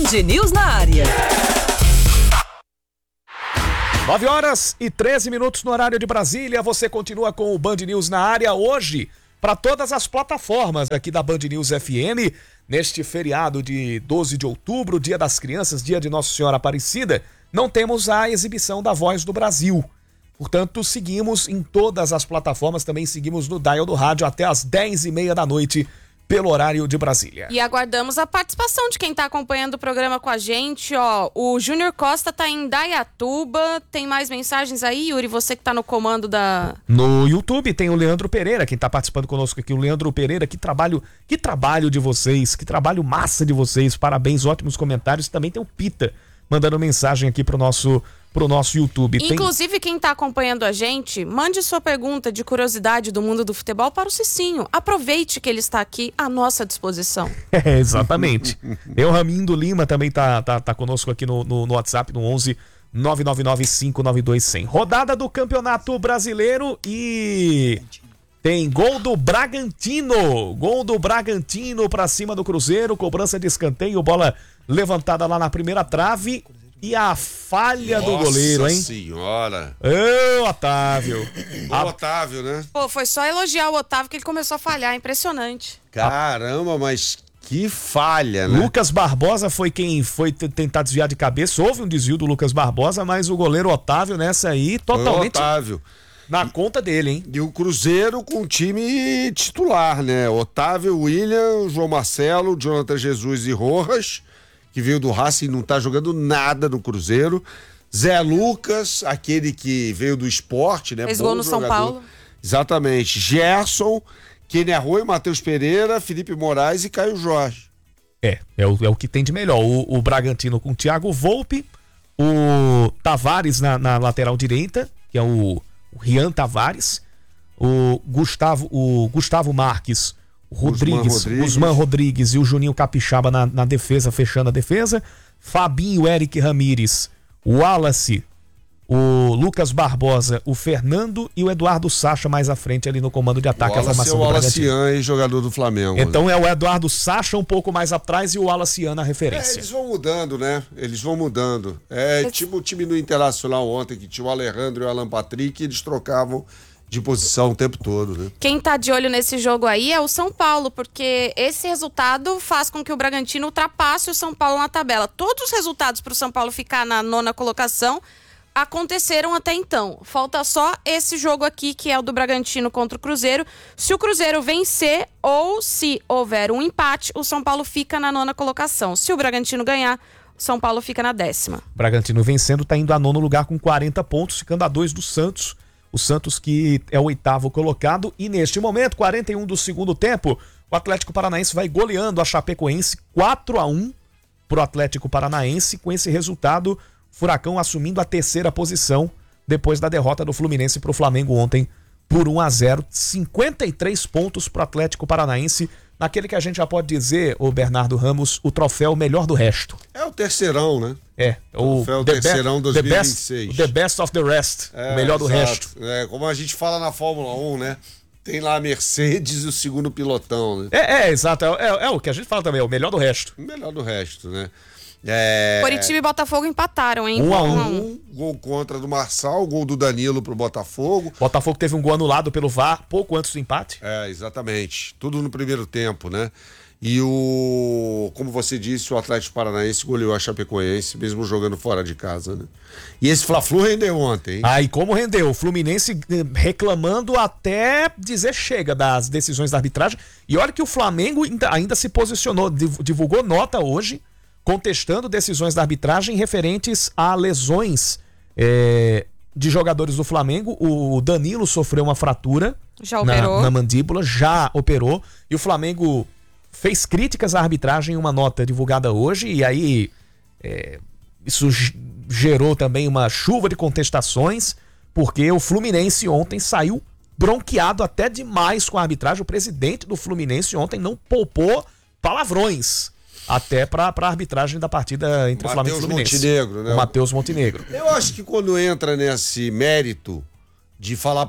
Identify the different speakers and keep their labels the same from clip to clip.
Speaker 1: Band News na área.
Speaker 2: 9h13 no horário de Brasília. Você continua com o Band News na área hoje para todas as plataformas aqui da Band News FM. Neste feriado de 12 de outubro, Dia das Crianças, Dia de Nossa Senhora Aparecida, não temos a exibição da Voz do Brasil. Portanto, seguimos em todas as plataformas, também seguimos no dial do rádio até as 10h30 da noite, pelo horário de Brasília.
Speaker 3: E aguardamos a participação de quem está acompanhando o programa com a gente, ó. O Júnior Costa tá em Indaiatuba. Tem mais mensagens aí, Yuri? Você que tá no comando da...
Speaker 2: No YouTube tem o Leandro Pereira, quem tá participando conosco aqui. O Leandro Pereira, que trabalho de vocês, que trabalho massa de vocês. Parabéns, ótimos comentários. Também tem o Pita mandando mensagem aqui pro nosso YouTube.
Speaker 3: Inclusive, quem tá acompanhando a gente, mande sua pergunta de curiosidade do mundo do futebol para o Cicinho. Aproveite que ele está aqui à nossa disposição.
Speaker 2: Exatamente. O Ramindo Lima também tá conosco aqui no WhatsApp, no 11 999592100. Rodada do Campeonato Brasileiro e tem gol do Bragantino. Gol do Bragantino pra cima do Cruzeiro, cobrança de escanteio, bola levantada lá na primeira trave. E a falha do goleiro, hein?
Speaker 4: Nossa senhora.
Speaker 2: Ô, Otávio.
Speaker 4: O Otávio, né?
Speaker 3: Pô, foi só elogiar o Otávio que ele começou a falhar. Impressionante.
Speaker 4: Caramba, mas que falha, né?
Speaker 2: Lucas Barbosa foi quem foi tentar desviar de cabeça. Houve um desvio do Lucas Barbosa, mas o goleiro Otávio nessa aí, totalmente
Speaker 4: Otávio.
Speaker 2: na conta dele, hein?
Speaker 4: E o Cruzeiro com o time titular, né? Otávio, William, João Marcelo, Jonathan Jesus e Rojas, que veio do Racing e não tá jogando nada no Cruzeiro. Zé Lucas, aquele que veio do Sport, né?
Speaker 3: Fez gol no São Paulo.
Speaker 4: Exatamente. Gerson, Kenny Arroio, Matheus Pereira, Felipe Moraes e Caio Jorge.
Speaker 2: É o que tem de melhor. O Bragantino com o Thiago Volpe, o Tavares na lateral direita, que é o Rian Tavares, o Gustavo Marques, Guzmán Rodrigues e o Juninho Capixaba na defesa, fechando a defesa. Fabinho, Eric Ramírez, o Wallace, o Lucas Barbosa, o Fernando e o Eduardo Sacha mais à frente ali no comando de ataque.
Speaker 4: O Wallace é o Wallace, jogador do Flamengo.
Speaker 2: Então é o Eduardo Sacha um pouco mais atrás e o Wallace na referência.
Speaker 4: Eles vão mudando, né? Eles vão mudando. Tipo o time do Internacional ontem, que tinha o Alejandro e o Alan Patrick, e eles trocavam de posição o tempo todo, né?
Speaker 3: Quem tá de olho nesse jogo aí é o São Paulo, porque esse resultado faz com que o Bragantino ultrapasse o São Paulo na tabela. Todos os resultados pro São Paulo ficar na 9ª colocação aconteceram até então. Falta só esse jogo aqui, que é o do Bragantino contra o Cruzeiro. Se o Cruzeiro vencer ou se houver um empate, o São Paulo fica na 9ª colocação. Se o Bragantino ganhar, o São Paulo fica na 10ª.
Speaker 2: Bragantino vencendo, tá indo a 9º lugar com 40 pontos, ficando a 2 do Santos. O Santos que é o 8º colocado. E neste momento, 41 do segundo tempo, o Atlético Paranaense vai goleando a Chapecoense 4-1 pro Atlético Paranaense. Com esse resultado, Furacão assumindo a 3ª posição depois da derrota do Fluminense pro Flamengo ontem por 1-0. 53 pontos pro Atlético Paranaense, naquele que a gente já pode dizer, o Bernardo Ramos, o troféu melhor do resto.
Speaker 4: É o terceirão, né?
Speaker 2: O
Speaker 4: troféu terceirão 2026.
Speaker 2: The best of the rest, o melhor do resto.
Speaker 4: Como a gente fala na Fórmula 1, né? Tem lá a Mercedes e o segundo pilotão, né?
Speaker 2: Exato, é o que a gente fala também, é o melhor do resto.
Speaker 4: O melhor do resto, né?
Speaker 3: Curitiba e Botafogo empataram, hein?
Speaker 4: 1-1, gol contra do Marçal, gol do Danilo pro Botafogo.
Speaker 2: Botafogo teve um gol anulado pelo VAR pouco antes do empate.
Speaker 4: Exatamente. Tudo no primeiro tempo, né? E como você disse, o Atlético Paranaense goleou a Chapecoense, mesmo jogando fora de casa, né? E esse Fla-Flu rendeu ontem, hein?
Speaker 2: E como rendeu? O Fluminense reclamando até dizer chega das decisões da arbitragem. E olha que o Flamengo ainda se posicionou, divulgou nota hoje, contestando decisões da arbitragem referentes a lesões de jogadores do Flamengo. O Danilo sofreu uma fratura na mandíbula, já operou, e o Flamengo fez críticas à arbitragem em uma nota divulgada hoje, e aí isso gerou também uma chuva de contestações, porque o Fluminense ontem saiu bronqueado até demais com a arbitragem. O presidente do Fluminense ontem não poupou palavrões até para a arbitragem da partida entre o Flamengo e o Fluminense.
Speaker 4: Montenegro, né?
Speaker 2: O Matheus Montenegro.
Speaker 4: Eu acho que quando entra nesse mérito de falar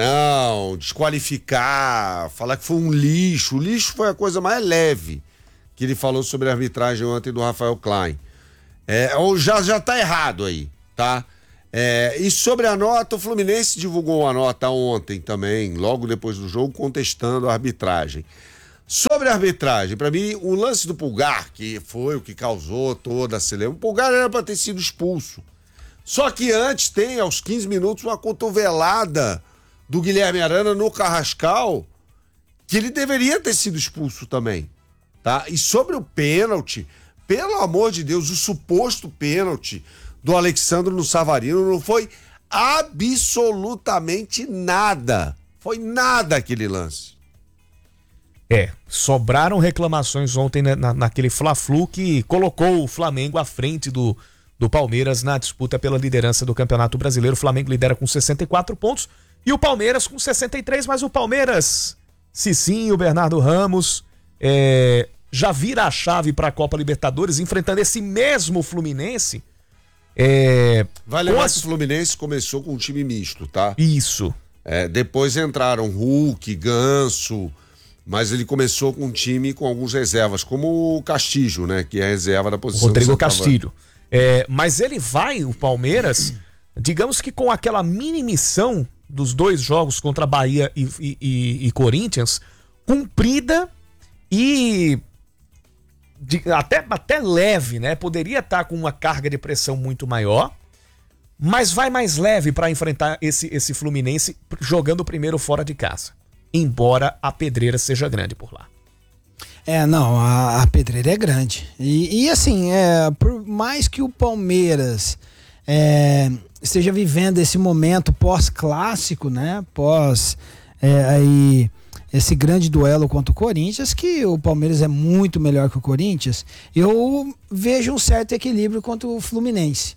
Speaker 4: palavrão, desqualificar, falar que foi um lixo, o lixo foi a coisa mais leve que ele falou sobre a arbitragem ontem do Rafael Klein. Ou já tá errado aí, tá? E sobre a nota, o Fluminense divulgou uma nota ontem também, logo depois do jogo, contestando a arbitragem. Sobre a arbitragem, para mim, o lance do Pulgar, que foi o que causou toda a celeuma, o Pulgar era para ter sido expulso. Só que antes tem, aos 15 minutos, uma cotovelada do Guilherme Arana no Carrascal, que ele deveria ter sido expulso também, tá? E sobre o pênalti, pelo amor de Deus, o suposto pênalti do Alexandro no Savarino não foi absolutamente nada. Foi nada aquele lance.
Speaker 2: Sobraram reclamações ontem naquele Fla-Flu que colocou o Flamengo à frente do Palmeiras na disputa pela liderança do Campeonato Brasileiro. O Flamengo lidera com 64 pontos e o Palmeiras com 63, mas o Palmeiras, Cicinho, Bernardo Ramos, já vira a chave para a Copa Libertadores, enfrentando esse mesmo Fluminense.
Speaker 4: Vai lembrar que o Fluminense começou com um time misto, tá?
Speaker 2: Isso.
Speaker 4: Depois entraram Hulk, Ganso, mas ele começou com um time com alguns reservas, como o Castillo, né? Que é a reserva da posição
Speaker 2: Rodrigo Castilho. Mas ele vai, o Palmeiras, digamos que com aquela mini missão dos 2 jogos contra Bahia e Corinthians, cumprida e até leve, né? Poderia estar com uma carga de pressão muito maior, mas vai mais leve para enfrentar esse Fluminense jogando primeiro fora de casa, embora a pedreira seja grande por lá.
Speaker 1: Não, a pedreira é grande. E assim, por mais que o Palmeiras esteja vivendo esse momento pós-clássico, né? Aí esse grande duelo contra o Corinthians, que o Palmeiras é muito melhor que o Corinthians, eu vejo um certo equilíbrio contra o Fluminense.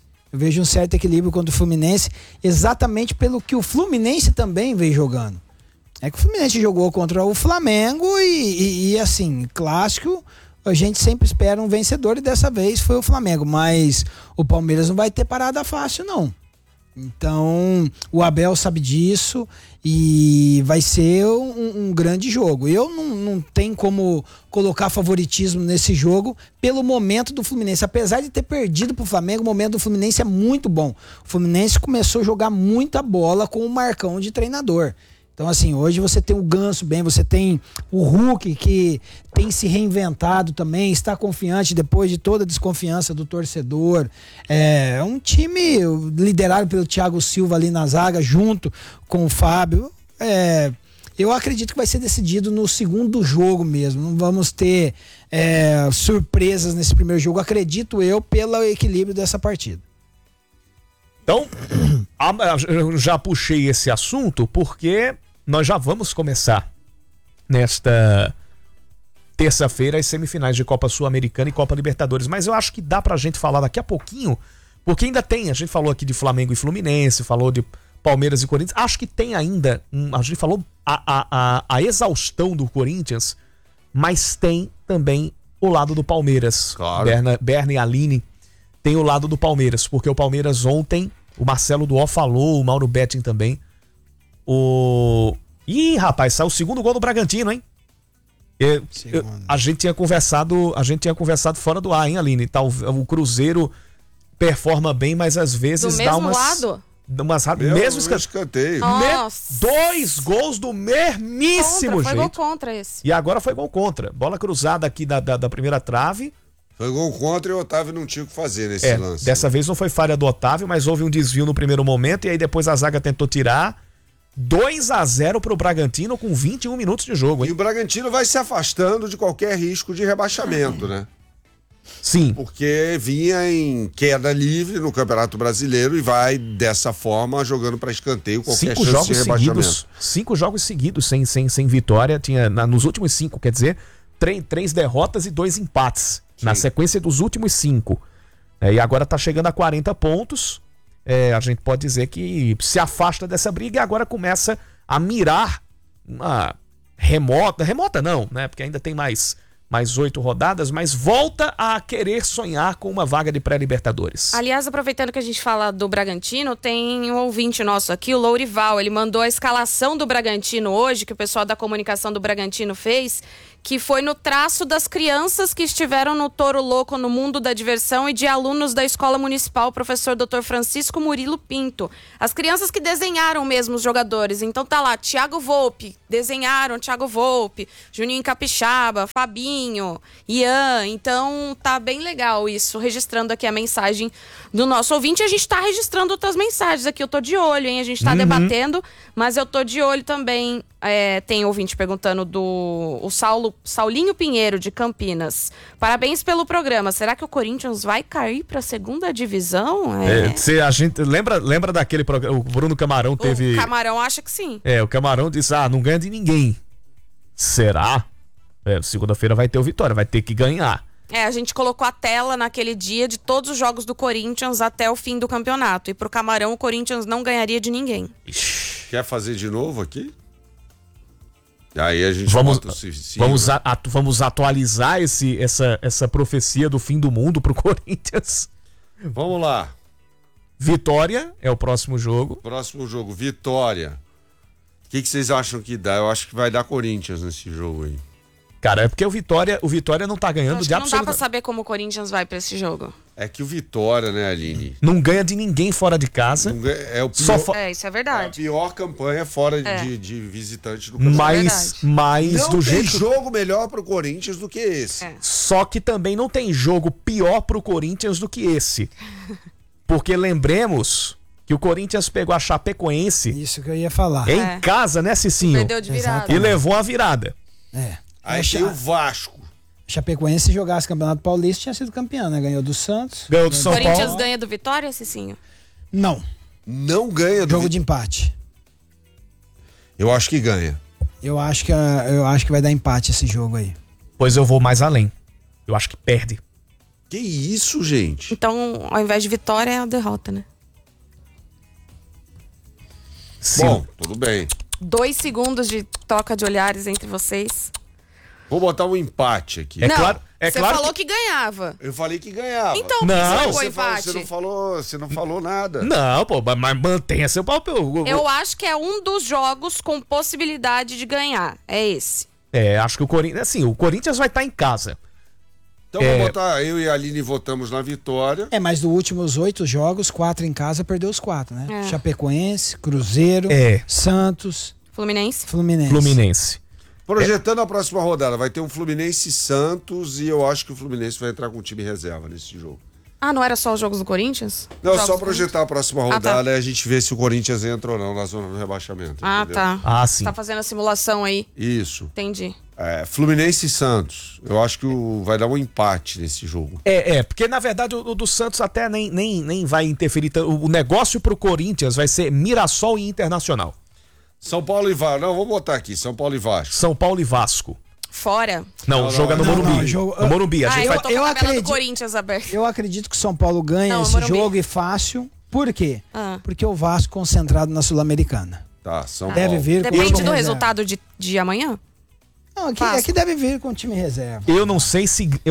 Speaker 1: Exatamente pelo que o Fluminense também vem jogando. É que o Fluminense jogou contra o Flamengo e assim, clássico, a gente sempre espera um vencedor e dessa vez foi o Flamengo, mas o Palmeiras não vai ter parada fácil, não. Então, o Abel sabe disso e vai ser um grande jogo. Eu não tenho como colocar favoritismo nesse jogo pelo momento do Fluminense. Apesar de ter perdido pro Flamengo, o momento do Fluminense é muito bom. O Fluminense começou a jogar muita bola com o Marcão de treinador. Então, assim, hoje você tem o Ganso bem, você tem o Hulk, que tem se reinventado também, está confiante depois de toda a desconfiança do torcedor. É um time liderado pelo Thiago Silva ali na zaga, junto com o Fábio. Eu acredito que vai ser decidido no segundo jogo mesmo. Não vamos ter surpresas nesse primeiro jogo, acredito eu, pelo equilíbrio dessa partida.
Speaker 2: Então, eu já puxei esse assunto porque nós já vamos começar nesta terça-feira as semifinais de Copa Sul-Americana e Copa Libertadores, mas eu acho que dá pra gente falar daqui a pouquinho, porque ainda tem, a gente falou aqui de Flamengo e Fluminense, falou de Palmeiras e Corinthians, acho que tem ainda, a gente falou a exaustão do Corinthians, mas tem também o lado do Palmeiras.
Speaker 4: Claro.
Speaker 2: Berna e Aline tem o lado do Palmeiras, porque o Palmeiras ontem, o Marcelo Duó falou, o Mauro Betting também. Ih, rapaz, saiu o segundo gol do Bragantino, hein? A gente tinha conversado fora do ar, hein, Aline? O Cruzeiro performa bem, mas às vezes
Speaker 3: do
Speaker 2: dá
Speaker 3: mesmo lado?
Speaker 4: Mesmo escanteio.
Speaker 2: 2 gols do mesmíssimo jeito.
Speaker 3: Foi gol contra esse.
Speaker 2: E agora foi gol contra. Bola cruzada aqui da primeira trave.
Speaker 4: Foi gol contra e o Otávio não tinha o que fazer nesse lance.
Speaker 2: Dessa vez não foi falha do Otávio, mas houve um desvio no primeiro momento e aí depois a zaga tentou tirar. 2-0 pro Bragantino com 21 minutos de jogo, hein?
Speaker 4: E o Bragantino vai se afastando de qualquer risco de rebaixamento, né?
Speaker 2: Sim.
Speaker 4: Porque vinha em queda livre no Campeonato Brasileiro e vai dessa forma jogando para escanteio qualquer chance de rebaixamento.
Speaker 2: 5 jogos seguidos sem vitória. Tinha nos últimos 5, quer dizer, 3 derrotas e 2 empates. Sim. Na sequência dos últimos 5. E agora tá chegando a 40 pontos. A gente pode dizer que se afasta dessa briga e agora começa a mirar uma remota não, né? Porque ainda tem mais 8 rodadas, mas volta a querer sonhar com uma vaga de pré-Libertadores.
Speaker 3: Aliás, aproveitando que a gente fala do Bragantino, tem um ouvinte nosso aqui, o Lourival, ele mandou a escalação do Bragantino hoje, que o pessoal da comunicação do Bragantino fez, que foi no traço das crianças que estiveram no Touro Louco no Mundo da Diversão e de alunos da Escola Municipal, professor Dr. Francisco Murilo Pinto. As crianças que desenharam mesmo os jogadores. Então tá lá, Thiago Volpe, desenharam Thiago Volpe, Juninho Capixaba, Fabinho, Ian. Então tá bem legal isso, registrando aqui a mensagem do nosso ouvinte. A gente tá registrando outras mensagens aqui, eu tô de olho, hein? A gente tá debatendo, mas eu tô de olho também. Tem ouvinte perguntando o Saulinho Pinheiro, de Campinas. Parabéns pelo programa. Será que o Corinthians vai cair pra segunda divisão?
Speaker 2: A gente lembra daquele programa, o Bruno Camarão teve...
Speaker 3: O Camarão acha que sim.
Speaker 2: O Camarão disse, não ganha de ninguém. Será? Segunda-feira vai ter o Vitória, vai ter que ganhar.
Speaker 3: A gente colocou a tela naquele dia de todos os jogos do Corinthians até o fim do campeonato. E pro Camarão, o Corinthians não ganharia de ninguém.
Speaker 4: Quer fazer de novo aqui? Aí a gente
Speaker 2: vamos atualizar essa profecia do fim do mundo pro Corinthians.
Speaker 4: Vamos lá.
Speaker 2: Vitória é o próximo jogo.
Speaker 4: Próximo jogo, Vitória. O que vocês acham que dá? Eu acho que vai dar Corinthians nesse jogo aí.
Speaker 2: Cara, é porque o Vitória não tá ganhando de absolutamente...
Speaker 3: Não dá pra saber como o Corinthians vai pra esse jogo.
Speaker 4: É que o Vitória, né, Aline?
Speaker 2: Não ganha de ninguém fora de casa.
Speaker 4: É o pior,
Speaker 3: isso é verdade.
Speaker 4: É a pior campanha fora de visitante do campeonato.
Speaker 2: Mas
Speaker 4: não
Speaker 2: do
Speaker 4: tem
Speaker 2: jeito...
Speaker 4: jogo melhor pro Corinthians do que esse.
Speaker 2: Só que também não tem jogo pior pro Corinthians do que esse. Porque lembremos que o Corinthians pegou a Chapecoense...
Speaker 1: Isso que eu ia falar.
Speaker 2: Em casa, né, Cicinho?
Speaker 3: Perdeu de virada.
Speaker 1: Exatamente.
Speaker 2: E levou a virada.
Speaker 4: Aí tem o Vasco.
Speaker 1: Chapecoense, se jogasse Campeonato Paulista, tinha sido campeão, né? Ganhou do Santos.
Speaker 2: Ganhou do São Paulo.
Speaker 3: Corinthians ganha do Vitória, Cicinho?
Speaker 1: Não.
Speaker 4: Não ganha do
Speaker 1: Jogo de empate.
Speaker 4: Eu acho que ganha.
Speaker 1: Eu acho que vai dar empate esse jogo aí.
Speaker 2: Pois eu vou mais além. Eu acho que perde.
Speaker 4: Que isso, gente?
Speaker 3: Então, ao invés de vitória, é a derrota, né?
Speaker 2: Sim.
Speaker 4: Bom, tudo bem.
Speaker 3: 2 segundos de troca de olhares entre vocês.
Speaker 4: Vou botar um empate aqui.
Speaker 3: Você falou que ganhava.
Speaker 4: Eu falei que ganhava.
Speaker 3: Então,
Speaker 2: Não,
Speaker 3: por que
Speaker 4: Você
Speaker 3: empate?
Speaker 4: não falou nada.
Speaker 2: Não, pô, mas mantenha seu papel.
Speaker 3: Eu acho que é um dos jogos com possibilidade de ganhar. É esse.
Speaker 2: Acho que o Corinthians... Assim, o Corinthians vai estar em casa.
Speaker 4: Então vou botar, eu e a Aline votamos na vitória.
Speaker 1: Mas dos últimos 8 jogos, 4 em casa, perdeu os 4, né?
Speaker 3: É.
Speaker 1: Chapecoense, Cruzeiro, Santos,
Speaker 3: Fluminense.
Speaker 4: Projetando a próxima rodada, vai ter um Fluminense e Santos e eu acho que o Fluminense vai entrar com o time reserva nesse jogo.
Speaker 3: Não era só os jogos do Corinthians?
Speaker 4: Não,
Speaker 3: Jogos
Speaker 4: só
Speaker 3: do
Speaker 4: projetar a próxima rodada e a gente vê se o Corinthians entra ou não na zona do rebaixamento. Entendeu?
Speaker 3: Tá.
Speaker 2: Sim.
Speaker 3: Tá fazendo a simulação aí.
Speaker 4: Isso.
Speaker 3: Entendi.
Speaker 4: Fluminense e Santos. Eu acho que vai dar um empate nesse jogo.
Speaker 2: Porque na verdade o do Santos até nem vai interferir. O negócio pro Corinthians vai ser Mirassol e Internacional.
Speaker 4: São Paulo e Vasco. Não, vou botar aqui. São Paulo e Vasco.
Speaker 2: São Paulo e Vasco.
Speaker 3: Fora?
Speaker 2: Não, joga no Morumbi. No Morumbi.
Speaker 3: Eu tô com a tabela do Corinthians aberta.
Speaker 1: Eu acredito que o São Paulo ganha esse jogo e fácil. Por quê? Porque o Vasco concentrado na Sul-Americana.
Speaker 4: Tá, São
Speaker 1: Deve
Speaker 4: Paulo.
Speaker 1: vir
Speaker 3: Depende do resultado de amanhã?
Speaker 1: Não, aqui deve vir com o time reserva.
Speaker 2: Eu não sei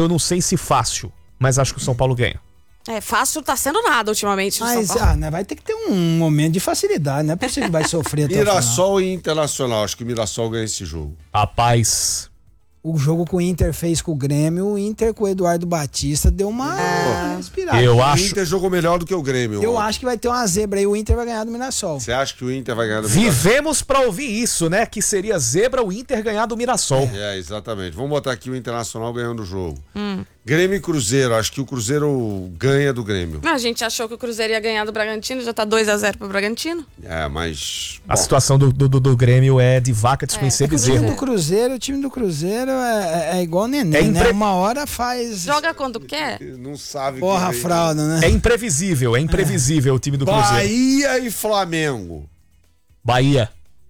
Speaker 2: se fácil, mas acho que o São Paulo ganha.
Speaker 3: Fácil tá sendo nada ultimamente.
Speaker 1: Mas vai ter que ter um momento de facilidade, não é possível que vai sofrer até o final.
Speaker 4: Mirassol e Internacional. Acho que o Mirassol ganha esse jogo.
Speaker 2: Rapaz.
Speaker 1: O jogo que o Inter fez com o Grêmio, o Inter com o Eduardo Batista deu uma respirada.
Speaker 4: O Inter jogou melhor do que o Grêmio.
Speaker 1: Eu acho que vai ter uma zebra aí, o Inter vai ganhar do Mirassol.
Speaker 4: Você acha que o Inter vai ganhar do Mirassol?
Speaker 2: Vivemos pra ouvir isso, né? Que seria zebra o Inter ganhar do Mirassol.
Speaker 4: Exatamente. Vamos botar aqui o Internacional ganhando o jogo. Grêmio e Cruzeiro. Acho que o Cruzeiro ganha do Grêmio.
Speaker 3: A gente achou que o Cruzeiro ia ganhar do Bragantino, já tá 2-0 pro Bragantino.
Speaker 4: Mas...
Speaker 2: A situação do Grêmio é de vaca desconhecer bezerro.
Speaker 1: O time do Cruzeiro é igual neném, né? Uma hora faz...
Speaker 3: Joga quando quer.
Speaker 4: Não sabe.
Speaker 1: Porra, fralda, né?
Speaker 2: É imprevisível o time do Cruzeiro.
Speaker 4: Bahia e Flamengo.
Speaker 2: Bahia.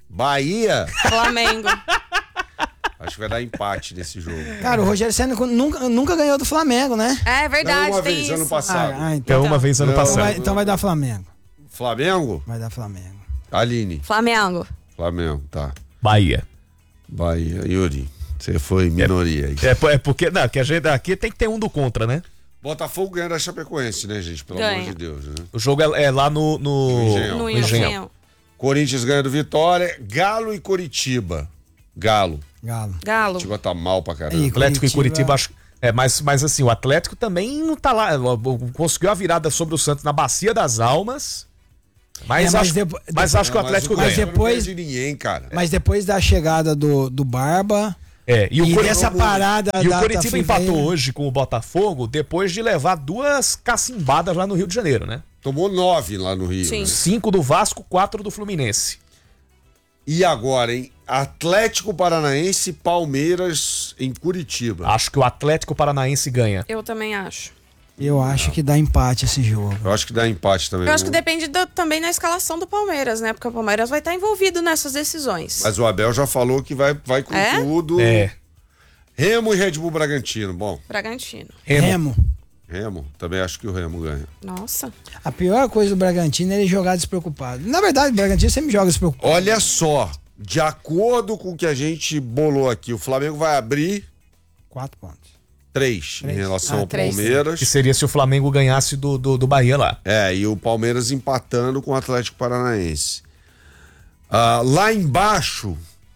Speaker 3: Flamengo.
Speaker 4: Acho que vai dar empate nesse jogo.
Speaker 1: Cara, o Rogério Ceni nunca ganhou do Flamengo, né?
Speaker 3: É verdade,
Speaker 4: uma
Speaker 3: tem
Speaker 4: vez,
Speaker 3: isso.
Speaker 4: ano passado.
Speaker 1: Então.
Speaker 2: Uma vez ano passado.
Speaker 1: Então vai dar Flamengo.
Speaker 4: Flamengo?
Speaker 1: Vai dar Flamengo.
Speaker 4: Aline.
Speaker 3: Flamengo,
Speaker 4: tá.
Speaker 2: Bahia.
Speaker 4: Yuri, você foi minoria aí.
Speaker 2: É porque, não, que a gente aqui tem que ter um do contra, né?
Speaker 4: Botafogo ganha da Chapecoense, né, gente? Pelo amor de Deus, né?
Speaker 2: O jogo é lá no
Speaker 3: no Engenhão.
Speaker 4: Corinthians ganha do Vitória. Galo e Coritiba. Galo.
Speaker 1: Galo.
Speaker 3: Galo.
Speaker 4: Curitiba tá mal pra caramba.
Speaker 1: Aí,
Speaker 2: Atlético e Curitiba, acho. Mas assim, o Atlético também não tá lá. Conseguiu a virada sobre o Santos na Bacia das Almas. Mas acho que o Atlético
Speaker 1: mas
Speaker 2: ganha.
Speaker 1: depois-
Speaker 4: Não perde ninguém, cara.
Speaker 1: Mas depois da chegada do Barba
Speaker 2: E o
Speaker 1: e
Speaker 2: Curi-
Speaker 1: dessa parada
Speaker 2: E o
Speaker 1: da
Speaker 2: Curitiba
Speaker 1: Tafiveira,
Speaker 2: empatou hoje com o Botafogo depois de levar 2 cacimbadas lá no Rio de Janeiro, né?
Speaker 4: Tomou 9 lá no Rio.
Speaker 3: Sim.
Speaker 4: Né?
Speaker 2: 5 do Vasco, 4 do Fluminense.
Speaker 4: E agora, hein? Atlético Paranaense e Palmeiras em Curitiba.
Speaker 2: Acho que o Atlético Paranaense ganha.
Speaker 3: Eu também acho.
Speaker 1: Eu acho que dá empate esse jogo.
Speaker 4: Eu acho que dá empate também.
Speaker 3: Eu acho que depende também da escalação do Palmeiras, né? Porque o Palmeiras vai estar envolvido nessas decisões.
Speaker 4: Mas o Abel já falou que vai com
Speaker 3: É?
Speaker 4: tudo. Remo e Red Bull Bragantino. Bom,
Speaker 3: Bragantino.
Speaker 1: Remo.
Speaker 4: Remo. Também acho que o Remo ganha.
Speaker 3: Nossa.
Speaker 1: A pior coisa do Bragantino é ele jogar despreocupado. Na verdade, o Bragantino sempre joga despreocupado.
Speaker 4: Olha só, de acordo com o que a gente bolou aqui, o Flamengo vai abrir
Speaker 1: 4 pontos.
Speaker 4: 3 em relação ao
Speaker 3: 3.
Speaker 4: Palmeiras.
Speaker 2: Que seria se o Flamengo ganhasse do Bahia lá.
Speaker 4: E o Palmeiras empatando com o Atlético Paranaense. Lá embaixo,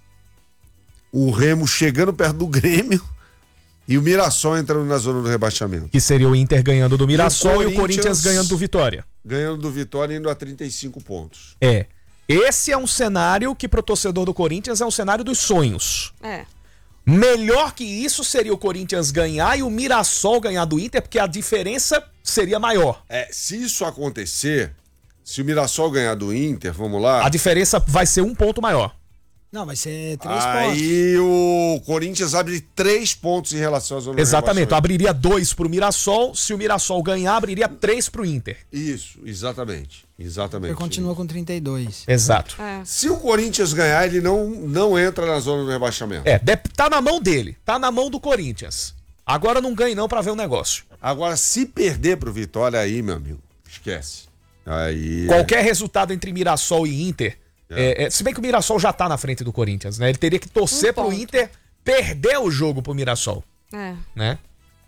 Speaker 4: o Remo chegando perto do Grêmio e o Mirassol entrando na zona do rebaixamento.
Speaker 2: Que seria o Inter ganhando do Mirassol e o
Speaker 4: Corinthians
Speaker 2: Corinthians ganhando do Vitória.
Speaker 4: Ganhando do Vitória indo a 35 pontos.
Speaker 2: Esse é um cenário que pro torcedor do Corinthians é um cenário dos sonhos.
Speaker 3: É.
Speaker 2: Melhor que isso seria o Corinthians ganhar e o Mirassol ganhar do Inter, porque a diferença seria maior.
Speaker 4: Se isso acontecer, se o Mirassol ganhar do Inter, vamos lá.
Speaker 2: A diferença vai ser 1 ponto maior.
Speaker 1: Não, vai ser 3 pontos.
Speaker 4: Aí o Corinthians abre 3 pontos em relação à zona do
Speaker 2: Exatamente,
Speaker 4: rebaixamento.
Speaker 2: abriria 2 pro Mirassol, se o Mirassol ganhar, abriria 3 pro Inter.
Speaker 4: Isso, exatamente. Exatamente.
Speaker 1: Ele continua com 32.
Speaker 2: Exato.
Speaker 4: Se o Corinthians ganhar, ele não entra na zona do rebaixamento.
Speaker 2: Tá na mão dele, tá na mão do Corinthians. Agora não ganhe não pra ver o negócio.
Speaker 4: Agora, se perder pro Vitória aí, meu amigo, esquece. Aí.
Speaker 2: Qualquer resultado entre Mirassol e Inter, se bem que o Mirassol já tá na frente do Corinthians, né? Ele teria que torcer pro Inter perder o jogo pro Mirassol, né?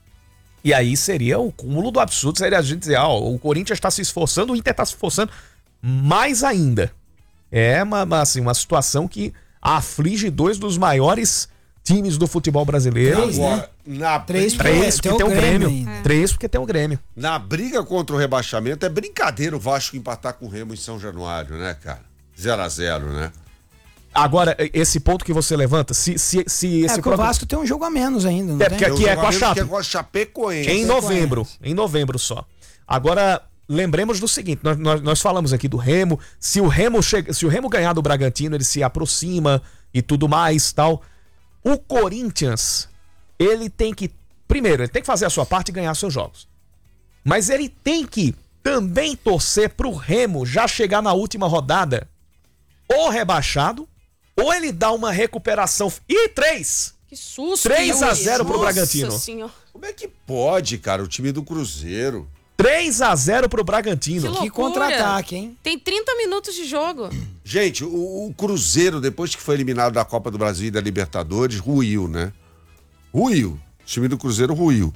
Speaker 2: E aí seria o cúmulo do absurdo, seria a gente dizer, o Corinthians tá se esforçando, o Inter tá se esforçando mais ainda. É uma situação que aflige 2 dos maiores times do futebol brasileiro.
Speaker 4: Agora, na
Speaker 1: 3
Speaker 2: 3 porque tem o Grêmio. 3 porque tem o Grêmio.
Speaker 4: Na briga contra o rebaixamento, é brincadeira o Vasco empatar com o Remo em São Januário, né, cara? 0-0, né?
Speaker 2: Agora, esse ponto que você levanta, se esse
Speaker 1: Porque o Vasco tem um jogo a menos ainda, não
Speaker 2: porque
Speaker 1: tem?
Speaker 2: aqui é com a Chape.
Speaker 4: Que é com a Chapecoense.
Speaker 2: Em novembro só. Agora, lembremos do seguinte, nós falamos aqui do Remo, se o Remo ganhar do Bragantino, ele se aproxima e tudo mais, tal. O Corinthians, ele tem que, primeiro, ele tem que fazer a sua parte e ganhar seus jogos. Mas ele tem que também torcer pro Remo já chegar na última rodada ou rebaixado, ou ele dá uma recuperação. E 3!
Speaker 3: Que susto!
Speaker 2: 3-0 pro Bragantino.
Speaker 3: Nossa Senhora.
Speaker 4: Como é que pode, cara, o time do Cruzeiro?
Speaker 2: 3-0 pro Bragantino.
Speaker 3: Que
Speaker 1: Que
Speaker 3: loucura.
Speaker 1: contra-ataque, hein?
Speaker 3: Tem 30 minutos de jogo.
Speaker 4: Gente, o Cruzeiro, depois que foi eliminado da Copa do Brasil e da Libertadores, ruiu, né? Ruiu. O time do Cruzeiro ruiu.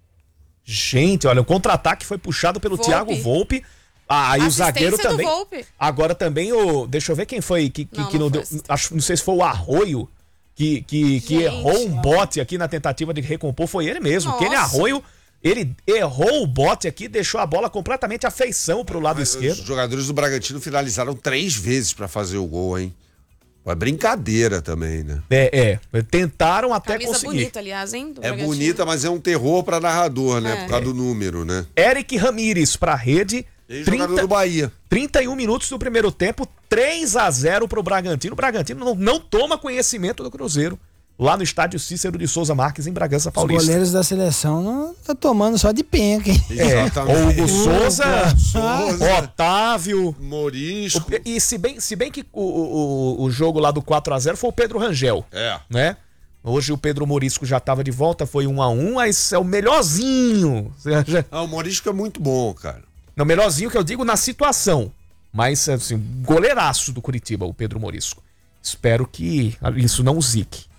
Speaker 2: Gente, olha, o contra-ataque foi puxado pelo
Speaker 3: Volpe.
Speaker 2: Thiago Volpe. Aí o zagueiro
Speaker 3: Assistência do
Speaker 2: também.
Speaker 3: Volpe.
Speaker 2: Agora também o. Deixa eu ver quem foi que
Speaker 3: Não,
Speaker 2: não
Speaker 3: não
Speaker 2: deu.
Speaker 3: foi.
Speaker 2: Não sei se foi o Arroio que
Speaker 3: Gente,
Speaker 2: errou um bote aqui na tentativa de recompor. Foi ele mesmo.
Speaker 3: Nossa.
Speaker 2: Aquele Arroio, ele errou o bote aqui, deixou a bola completamente à feição pro lado
Speaker 4: Os
Speaker 2: esquerdo.
Speaker 4: jogadores do Bragantino finalizaram 3 vezes pra fazer o gol, hein? É brincadeira também, né?
Speaker 2: Tentaram até
Speaker 3: Camisa
Speaker 2: conseguir.
Speaker 3: bonita, aliás, hein? do
Speaker 4: É
Speaker 3: Bragantino.
Speaker 4: bonita, mas é um terror pra narrador, né?
Speaker 3: É.
Speaker 4: Por causa do número, né?
Speaker 2: Eric Ramírez pra rede.
Speaker 4: Ex-jogador do Bahia.
Speaker 2: 31 minutos do primeiro tempo, 3-0 pro Bragantino. O Bragantino não toma conhecimento do Cruzeiro. Lá no estádio Cícero de Souza Marques, em Bragança
Speaker 1: Os
Speaker 2: Paulista.
Speaker 1: goleiros da seleção não tá tomando só de penca, hein?
Speaker 2: Hugo Souza,
Speaker 4: Souza,
Speaker 2: Otávio.
Speaker 4: Morisco.
Speaker 2: E se bem que o jogo lá do 4-0 foi o Pedro Rangel, né? Hoje o Pedro Morisco já estava de volta, foi 1-1, mas é o melhorzinho.
Speaker 4: O Morisco é muito bom, cara.
Speaker 2: Não, melhorzinho que eu digo na situação. Mas, assim, goleiraço do Curitiba, o Pedro Morisco. Espero que isso não o zique.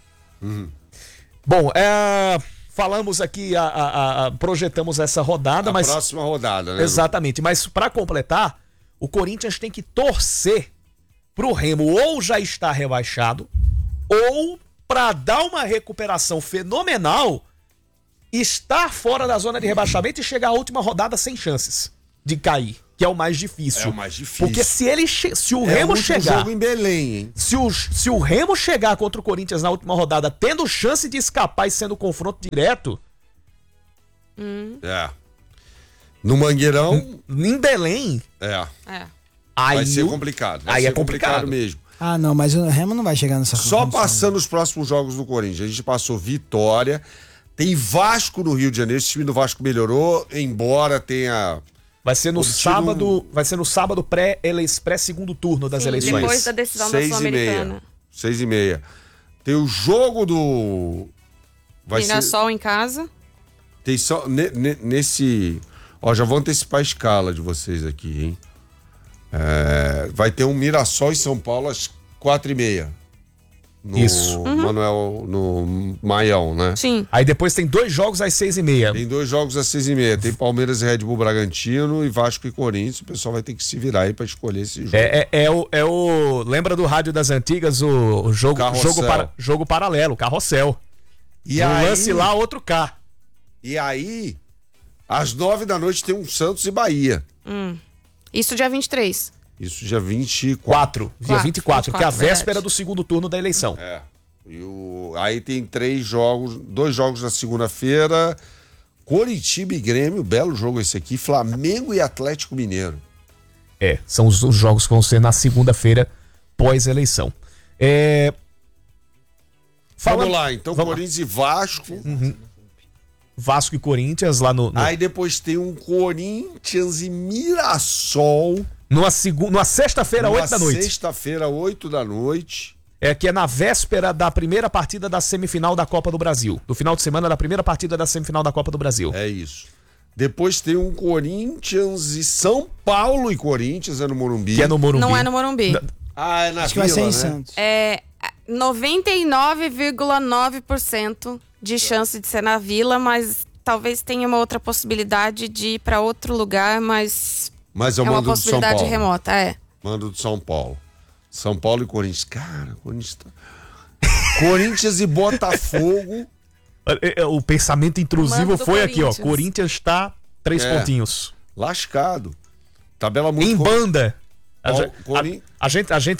Speaker 2: Bom, falamos aqui, projetamos essa rodada, mas...
Speaker 4: próxima rodada, né?
Speaker 2: Exatamente, mas para completar, o Corinthians tem que torcer pro Remo ou já estar rebaixado, ou para dar uma recuperação fenomenal, estar fora da zona de rebaixamento e chegar à última rodada sem chances de cair, que é o mais difícil.
Speaker 4: É o mais difícil.
Speaker 2: Porque se o Remo chegar...
Speaker 4: jogo em Belém, hein?
Speaker 2: Se o Remo chegar contra o Corinthians na última rodada tendo chance de escapar e sendo confronto direto...
Speaker 4: É. No Mangueirão...
Speaker 2: Em Belém...
Speaker 3: É.
Speaker 2: Aí
Speaker 4: vai ser complicado. Vai
Speaker 2: aí
Speaker 4: ser
Speaker 2: é complicado
Speaker 4: mesmo.
Speaker 1: Ah, não, mas o Remo não vai chegar nessa
Speaker 4: Só
Speaker 1: condição.
Speaker 4: passando os próximos jogos do Corinthians. A gente passou Vitória. Tem Vasco no Rio de Janeiro. Esse time do Vasco melhorou, embora tenha...
Speaker 2: Vai ser no sábado pré-segundo turno das
Speaker 3: Sim,
Speaker 2: eleições.
Speaker 3: depois da decisão da Sul-Americana.
Speaker 4: 6h30. Tem o jogo do...
Speaker 3: Mirassol em casa.
Speaker 4: Tem só... Nesse... Ó, já vou antecipar a escala de vocês aqui, hein? Vai ter um Mirassol em São Paulo às 4h30.
Speaker 2: Isso.
Speaker 4: Manuel, no Maião, né?
Speaker 3: Sim.
Speaker 2: Aí depois tem 2 jogos às 6h30.
Speaker 4: Tem 2 jogos às 6h30. Tem Palmeiras e Red Bull Bragantino e Vasco e Corinthians. O pessoal vai ter que se virar aí pra escolher esse jogo.
Speaker 2: Lembra do rádio das antigas, o jogo paralelo, carrossel.
Speaker 4: E
Speaker 2: um
Speaker 4: aí,
Speaker 2: lance lá, outro cá.
Speaker 4: E aí, às 9 da noite tem um Santos e Bahia.
Speaker 3: Isso dia 23.
Speaker 4: Isso dia 24.
Speaker 2: Dia 24, que é a véspera
Speaker 3: verdade.
Speaker 2: do segundo turno da eleição.
Speaker 4: Aí tem 2 jogos na segunda-feira. Coritiba e Grêmio, belo jogo esse aqui. Flamengo e Atlético Mineiro.
Speaker 2: São os jogos que vão ser na segunda-feira pós-eleição.
Speaker 4: Vamos lá, então Corinthians e Vasco.
Speaker 2: Vasco e Corinthians lá no...
Speaker 4: Aí depois tem um Corinthians e Mirassol.
Speaker 2: Numa sexta-feira, 8 da noite.
Speaker 4: Sexta-feira, 8 da noite.
Speaker 2: Que é na véspera da primeira partida da semifinal da Copa do Brasil. Do final de semana da primeira partida da semifinal da Copa do Brasil.
Speaker 4: É isso. Depois tem um Corinthians e São Paulo e Corinthians, é no Morumbi.
Speaker 2: Que é no Morumbi.
Speaker 3: Não é no Morumbi.
Speaker 4: É na
Speaker 1: Acho que vai ser em
Speaker 4: né?
Speaker 1: Santos.
Speaker 3: 99,9% de chance de ser na Vila, mas talvez tenha uma outra possibilidade de ir para outro lugar, mas
Speaker 4: Mas eu
Speaker 3: é uma
Speaker 4: mando do São
Speaker 3: possibilidade
Speaker 4: Paulo.
Speaker 3: remota,
Speaker 4: Mando do São Paulo. São Paulo e Corinthians. Cara, Corinthians Corinthians e Botafogo.
Speaker 2: O pensamento intrusivo
Speaker 3: Mando do
Speaker 2: foi aqui, ó.
Speaker 3: Corinthians.
Speaker 2: Corinthians está 3 pontinhos.
Speaker 4: Lascado. Tabela muito...
Speaker 2: Em banda. A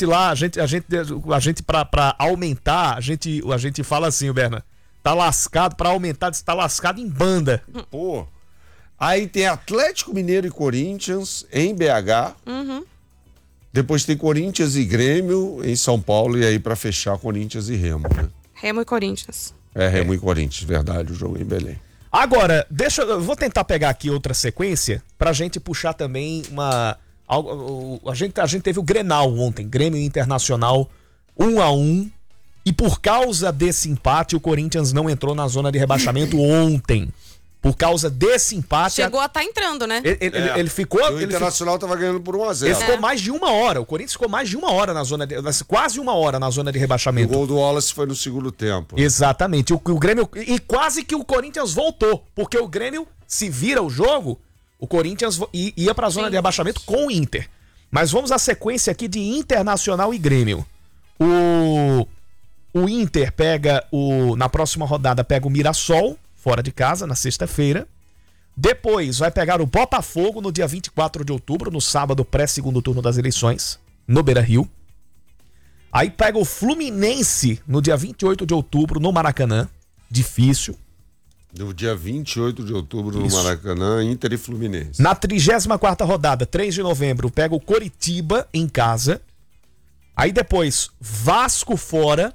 Speaker 2: gente pra aumentar, a gente fala assim, Berna. Tá lascado, pra aumentar, tá lascado em banda.
Speaker 4: Pô. Aí tem Atlético Mineiro e Corinthians em BH. Depois tem Corinthians e Grêmio em São Paulo. E aí pra fechar, Corinthians e Remo, né?
Speaker 3: Remo e Corinthians.
Speaker 4: Remo e Corinthians, verdade, o jogo em Belém.
Speaker 2: Agora, eu vou tentar pegar aqui outra sequência pra gente puxar também a gente teve o Grenal ontem, Grêmio Internacional 1-1, e por causa desse empate o Corinthians não entrou na zona de rebaixamento ontem. Por causa desse empate...
Speaker 3: Chegou a estar entrando, né?
Speaker 2: Ele ficou...
Speaker 4: O Internacional tava ganhando por 1-0.
Speaker 2: Ele ficou mais de 1 hora. O Corinthians ficou mais de 1 hora na zona de... Quase 1 hora na zona de rebaixamento.
Speaker 4: O gol do Wallace foi no segundo tempo.
Speaker 2: Exatamente. O Grêmio... E quase que o Corinthians voltou. Porque o Grêmio, se vira o jogo, o Corinthians ia pra zona de rebaixamento com o Inter. Mas vamos à sequência aqui de Internacional e Grêmio. O Inter pega na próxima rodada pega o Mirassol, fora de casa, na sexta-feira. Depois vai pegar o Botafogo no dia 24 de outubro, no sábado pré-segundo turno das eleições, no Beira-Rio. Aí pega o Fluminense no dia 28 de outubro, no Maracanã. Difícil.
Speaker 4: No dia 28 de outubro, no Maracanã, Inter e Fluminense.
Speaker 2: Na 34ª rodada, 3 de novembro, pega o Coritiba em casa. Aí depois, Vasco fora.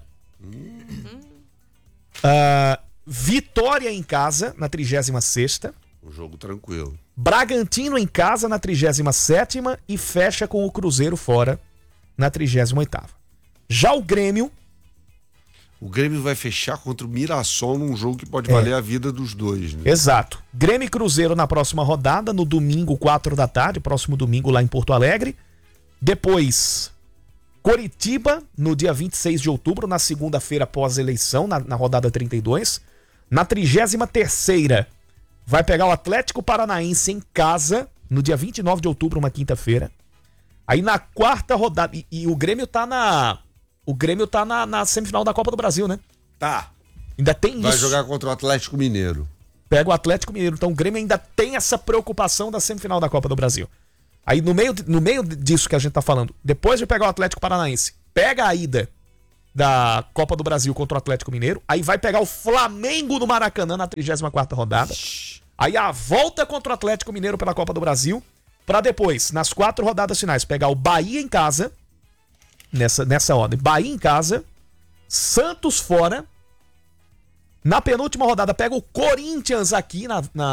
Speaker 2: Vitória em casa, na 36ª.
Speaker 4: Um jogo tranquilo.
Speaker 2: Bragantino em casa, na 37ª. E fecha com o Cruzeiro fora, na 38ª. Já o Grêmio...
Speaker 4: O Grêmio vai fechar contra o Mirassol num jogo que pode valer a vida dos dois, né?
Speaker 2: Exato. Grêmio e Cruzeiro na próxima rodada, no domingo, 4 da tarde, próximo domingo lá em Porto Alegre. Depois, Coritiba, no dia 26 de outubro, na segunda-feira pós-eleição, na rodada 32. Na 33ª, vai pegar o Atlético Paranaense em casa, no dia 29 de outubro, uma quinta-feira. Aí na quarta rodada, e o Grêmio tá na semifinal da Copa do Brasil, né?
Speaker 4: Tá.
Speaker 2: Ainda tem
Speaker 4: Vai
Speaker 2: isso.
Speaker 4: jogar contra o Atlético Mineiro.
Speaker 2: Pega o Atlético Mineiro. Então o Grêmio ainda tem essa preocupação da semifinal da Copa do Brasil. Aí no meio disso que a gente tá falando, depois de pegar o Atlético Paranaense, pega a ida da Copa do Brasil contra o Atlético Mineiro, aí vai pegar o Flamengo no Maracanã na 34ª rodada. Aí a volta contra o Atlético Mineiro pela Copa do Brasil, pra depois, nas 4 rodadas finais, pegar o Bahia em casa, nessa ordem, Bahia em casa, Santos fora, na penúltima rodada pega o Corinthians aqui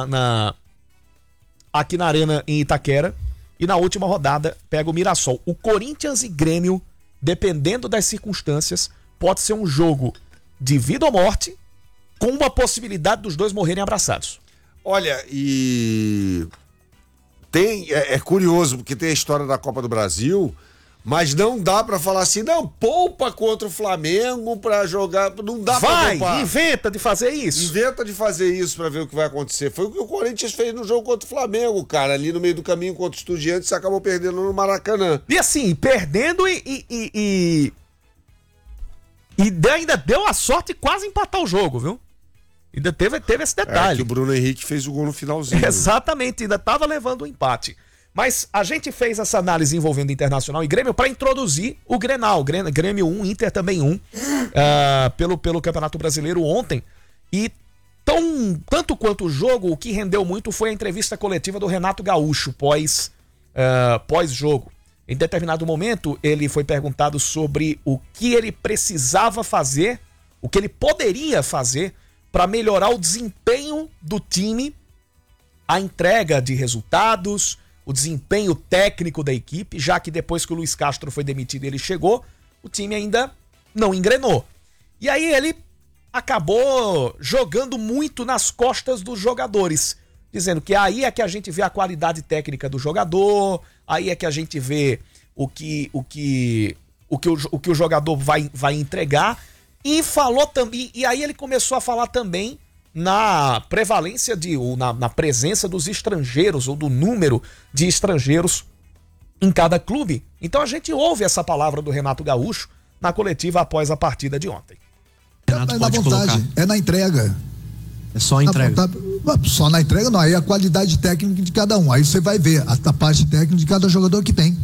Speaker 2: aqui na Arena em Itaquera, e na última rodada pega o Mirassol. O Corinthians e Grêmio, dependendo das circunstâncias, pode ser um jogo de vida ou morte, com uma possibilidade dos dois morrerem abraçados.
Speaker 4: Olha, e é curioso, porque tem a história da Copa do Brasil, mas não dá pra falar assim, não, poupa contra o Flamengo pra jogar, não dá pra poupar.
Speaker 2: Inventa de fazer isso.
Speaker 4: Inventa de fazer isso pra ver o que vai acontecer. Foi o que o Corinthians fez no jogo contra o Flamengo, cara, ali no meio do caminho contra o Estudiantes, acabou perdendo no Maracanã.
Speaker 2: E assim, perdendo e ainda deu a sorte de quase empatar o jogo, viu? Ainda teve esse detalhe.
Speaker 4: Que o Bruno Henrique fez o gol no finalzinho.
Speaker 2: Exatamente, ainda tava levando o empate. Mas a gente fez essa análise envolvendo Internacional e Grêmio para introduzir o Grenal. Grêmio 1, Inter também 1, pelo Campeonato Brasileiro ontem. E tanto quanto o jogo, o que rendeu muito foi a entrevista coletiva do Renato Gaúcho pós-jogo. Em determinado momento, ele foi perguntado sobre o que ele precisava fazer, o que ele poderia fazer para melhorar o desempenho do time, a entrega de resultados, o desempenho técnico da equipe, já que depois que o Luiz Castro foi demitido e ele chegou, o time ainda não engrenou. E aí ele acabou jogando muito nas costas dos jogadores, dizendo que aí é que a gente vê a qualidade técnica do jogador, aí é que a gente vê o que o jogador vai entregar, e falou também, e aí ele começou a falar também na prevalência na presença dos estrangeiros, ou do número de estrangeiros em cada clube. Então a gente ouve essa palavra do Renato Gaúcho na coletiva após a partida de ontem.
Speaker 5: Renato, pode vontade, colocar. É na entrega.
Speaker 6: É só a entrega.
Speaker 5: Só na entrega não, aí a qualidade técnica de cada um. Aí você vai ver a parte técnica de cada jogador que tem.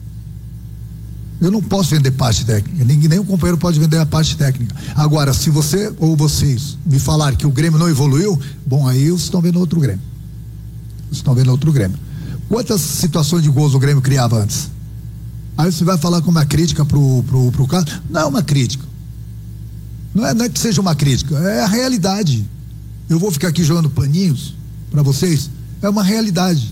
Speaker 5: Eu não posso vender parte técnica, nenhum companheiro pode vender a parte técnica. Agora, se você ou vocês me falarem que o Grêmio não evoluiu, bom, aí vocês estão vendo outro Grêmio. Quantas situações de gols o Grêmio criava antes? Aí você vai falar com uma crítica pro cara? Não é uma crítica. Não é que seja uma crítica, é a realidade. Eu vou ficar aqui jogando paninhos para vocês? É uma realidade.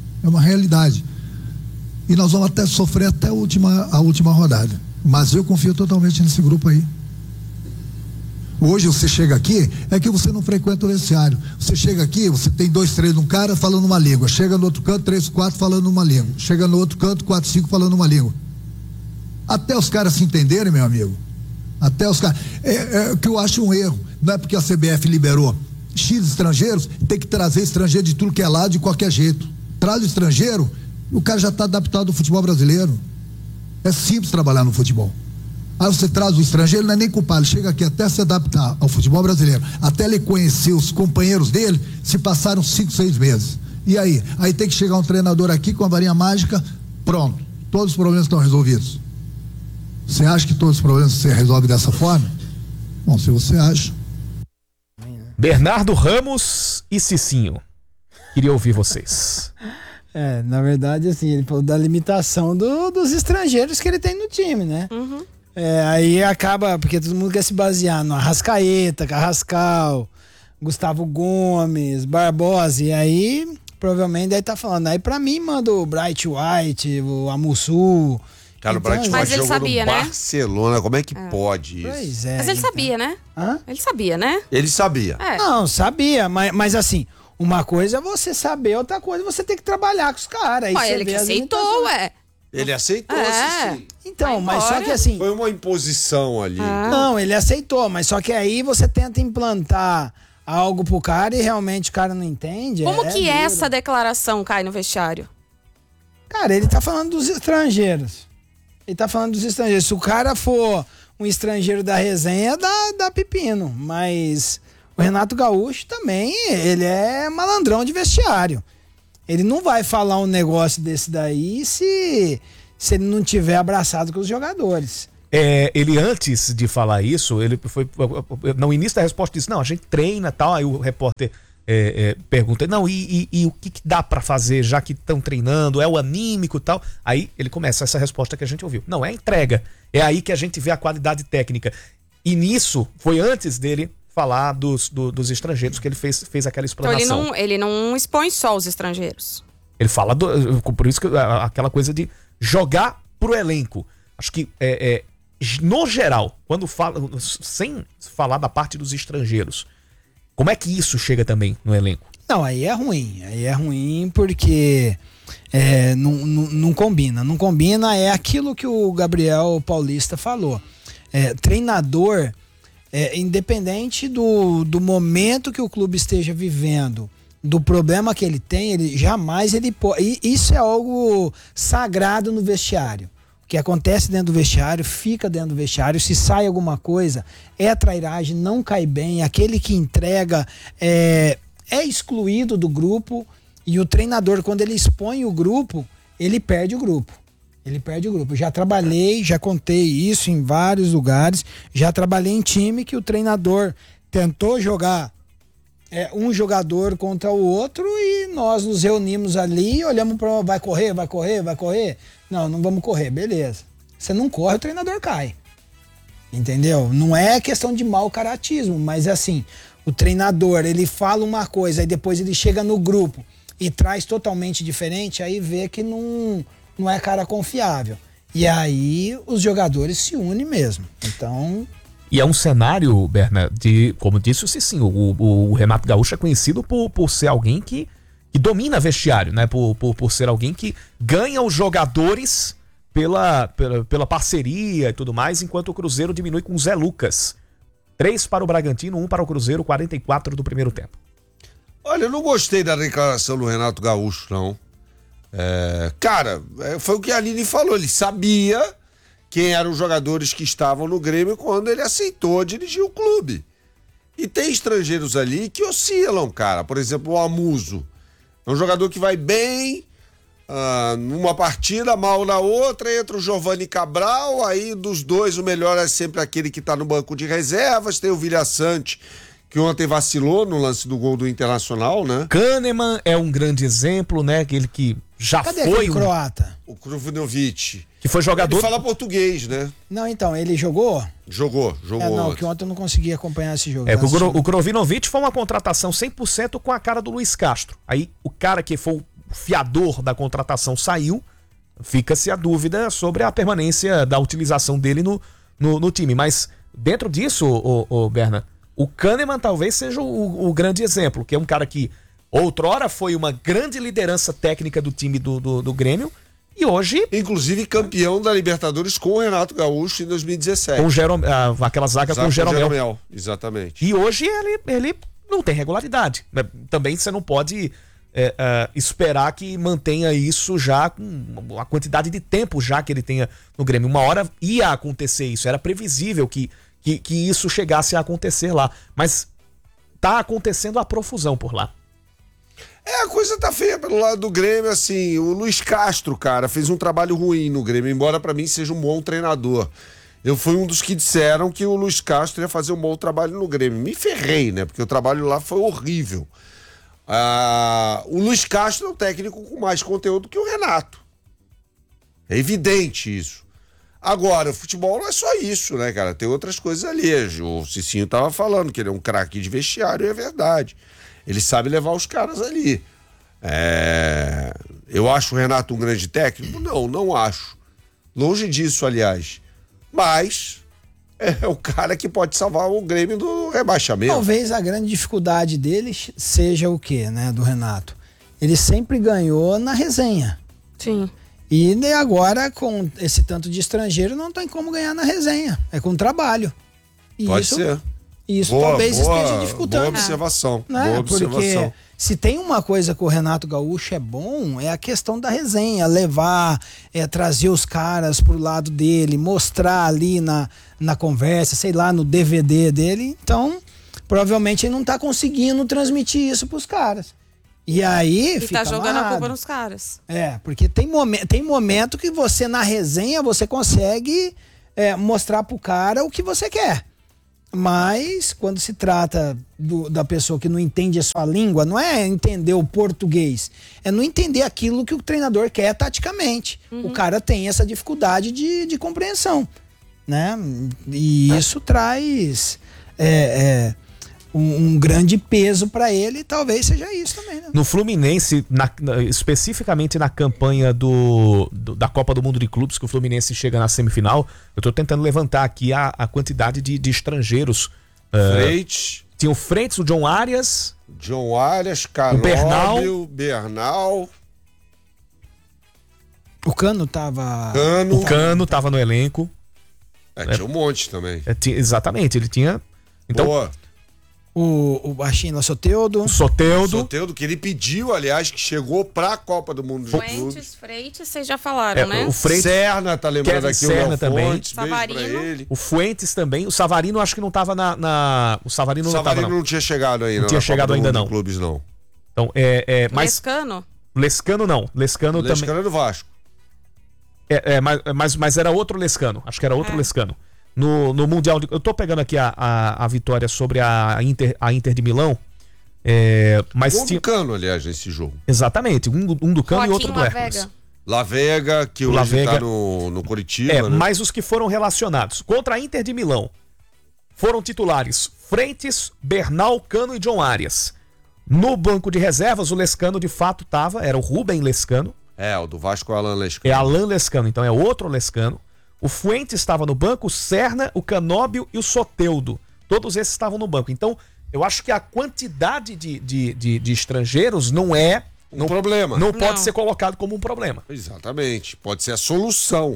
Speaker 5: E nós vamos até sofrer até a última rodada. Mas eu confio totalmente nesse grupo aí. Hoje você chega aqui, é que você não frequenta o vestiário. Você chega aqui, você tem 2, 3 num cara falando uma língua. Chega no outro canto, 3, 4 falando uma língua. Chega no outro canto, 4, 5 falando uma língua. Até os caras se entenderem, meu amigo. Até os caras. É que eu acho um erro. Não é porque a CBF liberou X estrangeiros, tem que trazer estrangeiro de tudo que é lado, de qualquer jeito. Traz o estrangeiro, o cara já está adaptado ao futebol brasileiro. É simples trabalhar no futebol. Aí você traz o estrangeiro, não é nem culpado, ele chega aqui até se adaptar ao futebol brasileiro, até ele conhecer os companheiros dele, se passaram 5, 6 meses. E aí? Aí tem que chegar um treinador aqui com a varinha mágica, pronto, todos os problemas estão resolvidos. Você acha que todos os problemas se resolvem dessa forma? Bom, se você acha.
Speaker 2: Bernardo Ramos e Cicinho, queria ouvir vocês.
Speaker 1: Na verdade, assim, ele falou da limitação dos estrangeiros que ele tem no time, né?
Speaker 3: Uhum.
Speaker 1: Aí acaba, porque todo mundo quer se basear no Arrascaeta, Carrascal, Gustavo Gomes, Barbosa, e aí, provavelmente, aí tá falando. Aí pra mim, manda o Bright White, o Amussu.
Speaker 4: Cara,
Speaker 1: então,
Speaker 4: o Bright
Speaker 3: mas
Speaker 4: White
Speaker 3: ele
Speaker 4: jogou
Speaker 3: sabia,
Speaker 4: no
Speaker 3: né?
Speaker 4: Barcelona, como é que pode isso?
Speaker 1: Pois é.
Speaker 3: Mas ele sabia, né?
Speaker 1: Hã?
Speaker 3: Ele sabia, né?
Speaker 4: Ele sabia.
Speaker 1: Não, sabia, mas assim, uma coisa é você saber, outra coisa é você ter que trabalhar com os caras.
Speaker 3: Ele que aceitou,
Speaker 4: Ele aceitou, sim.
Speaker 1: Então, mas só que assim...
Speaker 4: Foi uma imposição ali.
Speaker 1: Não, ele aceitou, mas só que aí você tenta implantar algo pro cara e realmente o cara não entende.
Speaker 3: Como que
Speaker 1: duro.
Speaker 3: essa declaração cai no vestiário?
Speaker 1: Cara, ele tá falando dos estrangeiros. Se o cara for um estrangeiro da resenha dá pepino. Mas o Renato Gaúcho também, ele é malandrão de vestiário. Ele não vai falar um negócio desse daí se ele não tiver abraçado com os jogadores.
Speaker 2: Ele, antes de falar isso, ele foi no início da resposta disse, não, a gente treina e tal. Aí o repórter pergunta, não, e o que dá pra fazer já que estão treinando? É o anímico e tal? Aí ele começa essa resposta que a gente ouviu. Não, é a entrega. É aí que a gente vê a qualidade técnica. E nisso, foi antes dele falar dos estrangeiros que ele fez aquela explanação.
Speaker 3: Então ele não expõe só os estrangeiros.
Speaker 2: Ele fala, por isso que aquela coisa de jogar pro elenco. Acho que, no geral, quando fala, sem falar da parte dos estrangeiros, como é que isso chega também no elenco?
Speaker 1: Não, aí é ruim. Aí é ruim porque não combina. Não combina, é aquilo que o Gabriel Paulista falou. Treinador, independente do momento que o clube esteja vivendo, do problema que ele tem, jamais ele pode. Isso é algo sagrado no vestiário. O que acontece dentro do vestiário, fica dentro do vestiário. Se sai alguma coisa, é trairagem, não cai bem. Aquele que entrega é excluído do grupo. E o treinador, quando ele expõe o grupo, ele perde o grupo. Ele perde o grupo. Já trabalhei, já contei isso em vários lugares. Já trabalhei em time que o treinador tentou jogar um jogador contra o outro e nós nos reunimos ali e olhamos para vai correr. Não vamos correr, beleza. Você não corre, o treinador cai. Entendeu? Não é questão de mau caratismo, mas assim, o treinador, ele fala uma coisa e depois ele chega no grupo e traz totalmente diferente, aí vê que não é cara confiável. E aí os jogadores se unem mesmo. Então...
Speaker 2: E é um cenário, Berna, como disse o Cicinho, o Renato Gaúcho é conhecido por ser alguém que domina vestiário, né? Por ser alguém que ganha os jogadores pela parceria e tudo mais, enquanto o Cruzeiro diminui com o Zé Lucas. 3 para o Bragantino, 1 para o Cruzeiro, 44 do primeiro tempo.
Speaker 4: Olha, eu não gostei da declaração do Renato Gaúcho, não. Cara, foi o que a Aline falou, ele sabia quem eram os jogadores que estavam no Grêmio quando ele aceitou dirigir o clube. E tem estrangeiros ali que oscilam, cara. Por exemplo, o Amuso. É um jogador que vai bem numa partida, mal na outra, entra o Giovani Cabral, aí dos dois o melhor é sempre aquele que tá no banco de reservas. Tem o Vilhaçante, que ontem vacilou no lance do gol do Internacional, né?
Speaker 2: Kahneman é um grande exemplo, né? Aquele que já
Speaker 1: Cadê
Speaker 2: foi
Speaker 1: aquele croata?
Speaker 4: O Kruvinovic.
Speaker 2: Que foi jogador...
Speaker 4: Ele fala português, né?
Speaker 1: Não, então, ele jogou?
Speaker 4: Jogou.
Speaker 1: Não, que ontem eu não consegui acompanhar esse jogo.
Speaker 2: O Kruvinovic foi uma contratação 100% com a cara do Luiz Castro. Aí o cara que foi o fiador da contratação saiu, fica-se a dúvida sobre a permanência da utilização dele no time. Mas dentro disso, Berna, o Kahneman talvez seja o grande exemplo, que é um cara que outrora foi uma grande liderança técnica do time do Grêmio e hoje...
Speaker 4: Inclusive campeão da Libertadores com o Renato Gaúcho em 2017.
Speaker 2: Com aquela zaga com o Jeromel.
Speaker 4: Exatamente.
Speaker 2: E hoje ele não tem regularidade. Também você não pode esperar que mantenha isso já com a quantidade de tempo já que ele tenha no Grêmio. Uma hora ia acontecer isso, era previsível que isso chegasse a acontecer lá. Mas tá acontecendo a profusão por lá.
Speaker 4: A coisa tá feia pelo lado do Grêmio, assim, o Luiz Castro, cara, fez um trabalho ruim no Grêmio, embora pra mim seja um bom treinador. Eu fui um dos que disseram que o Luiz Castro ia fazer um bom trabalho no Grêmio. Me ferrei, né, porque o trabalho lá foi horrível. O Luiz Castro é um técnico com mais conteúdo que o Renato. É evidente isso. Agora, o futebol não é só isso, né, cara? Tem outras coisas ali. O Cicinho tava falando que ele é um craque de vestiário, e é verdade. Ele sabe levar os caras ali. Eu acho o Renato um grande técnico? Não acho. Longe disso, aliás. Mas é o cara que pode salvar o Grêmio do rebaixamento.
Speaker 1: Talvez a grande dificuldade dele seja o quê, né, do Renato? Ele sempre ganhou na resenha.
Speaker 3: Sim.
Speaker 1: E agora, com esse tanto de estrangeiro, não tem como ganhar na resenha. É com trabalho. E
Speaker 4: Pode ser.
Speaker 1: E isso talvez esteja dificultando.
Speaker 4: Boa observação.
Speaker 1: Né?
Speaker 4: Boa observação.
Speaker 1: Porque se tem uma coisa que o Renato Gaúcho é bom, é a questão da resenha, levar, trazer os caras pro lado dele, mostrar ali na conversa, sei lá, no DVD dele. Então, provavelmente ele não tá conseguindo transmitir isso pros caras. E aí
Speaker 3: fica tá jogando amarrado. A culpa nos caras.
Speaker 1: Porque tem momento que você, na resenha, você consegue mostrar pro cara o que você quer. Mas quando se trata da pessoa que não entende a sua língua, não é entender o português, é não entender aquilo que o treinador quer taticamente. O cara tem essa dificuldade de compreensão, né? E isso traz um grande peso para ele, e talvez seja isso também, né?
Speaker 2: No Fluminense, especificamente na campanha da Copa do Mundo de Clubes, que o Fluminense chega na semifinal, eu tô tentando levantar aqui a quantidade de estrangeiros.
Speaker 4: Freitas.
Speaker 2: Tinha o Freitas, o John Arias,
Speaker 4: Canóbio, Bernal.
Speaker 1: O Cano tava...
Speaker 2: O Cano tava no elenco.
Speaker 4: Tinha um monte também.
Speaker 2: Exatamente, ele tinha... Então,
Speaker 4: boa.
Speaker 1: O baixinho lá, Soteldo,
Speaker 4: que ele pediu, aliás, que chegou pra Copa do Mundo de Clubes.
Speaker 3: Freitas, vocês já falaram, né?
Speaker 4: O Freitas, Serna, tá lembrando aqui,
Speaker 2: Serna
Speaker 4: o Léo
Speaker 2: também.
Speaker 4: Fontes,
Speaker 3: Savarino.
Speaker 4: beijo pra ele.
Speaker 2: O Fuentes também. O Savarino acho que não tava O Savarino
Speaker 4: não tinha chegado ainda.
Speaker 2: Não tinha chegado ainda, não.
Speaker 4: Clubes, não.
Speaker 2: Então, mas...
Speaker 3: Lescano?
Speaker 2: Lescano não. Lescano também.
Speaker 4: Lescano é do Vasco.
Speaker 2: Mas era outro Lescano. Acho que era outro Lescano. No Mundial, eu tô pegando aqui a vitória sobre a Inter de Milão. Mas
Speaker 4: do Cano, aliás, nesse jogo.
Speaker 2: Exatamente, um do Cano e outro do Hércules.
Speaker 4: La Vega, que hoje tá no Coritiba. Né?
Speaker 2: Mas os que foram relacionados contra a Inter de Milão foram titulares Freitas, Bernal, Cano e John Arias. No banco de reservas, o Lescano de fato era o Rubem Lescano.
Speaker 4: O do Vasco é o Alan Lescano.
Speaker 2: É Alan Lescano, então é outro Lescano. O Fuentes estava no banco, o Serna, o Canóbio e o Soteldo. Todos esses estavam no banco. Então, eu acho que a quantidade de estrangeiros não é
Speaker 4: um problema.
Speaker 2: Não pode ser colocado como um problema.
Speaker 4: Exatamente. Pode ser a solução.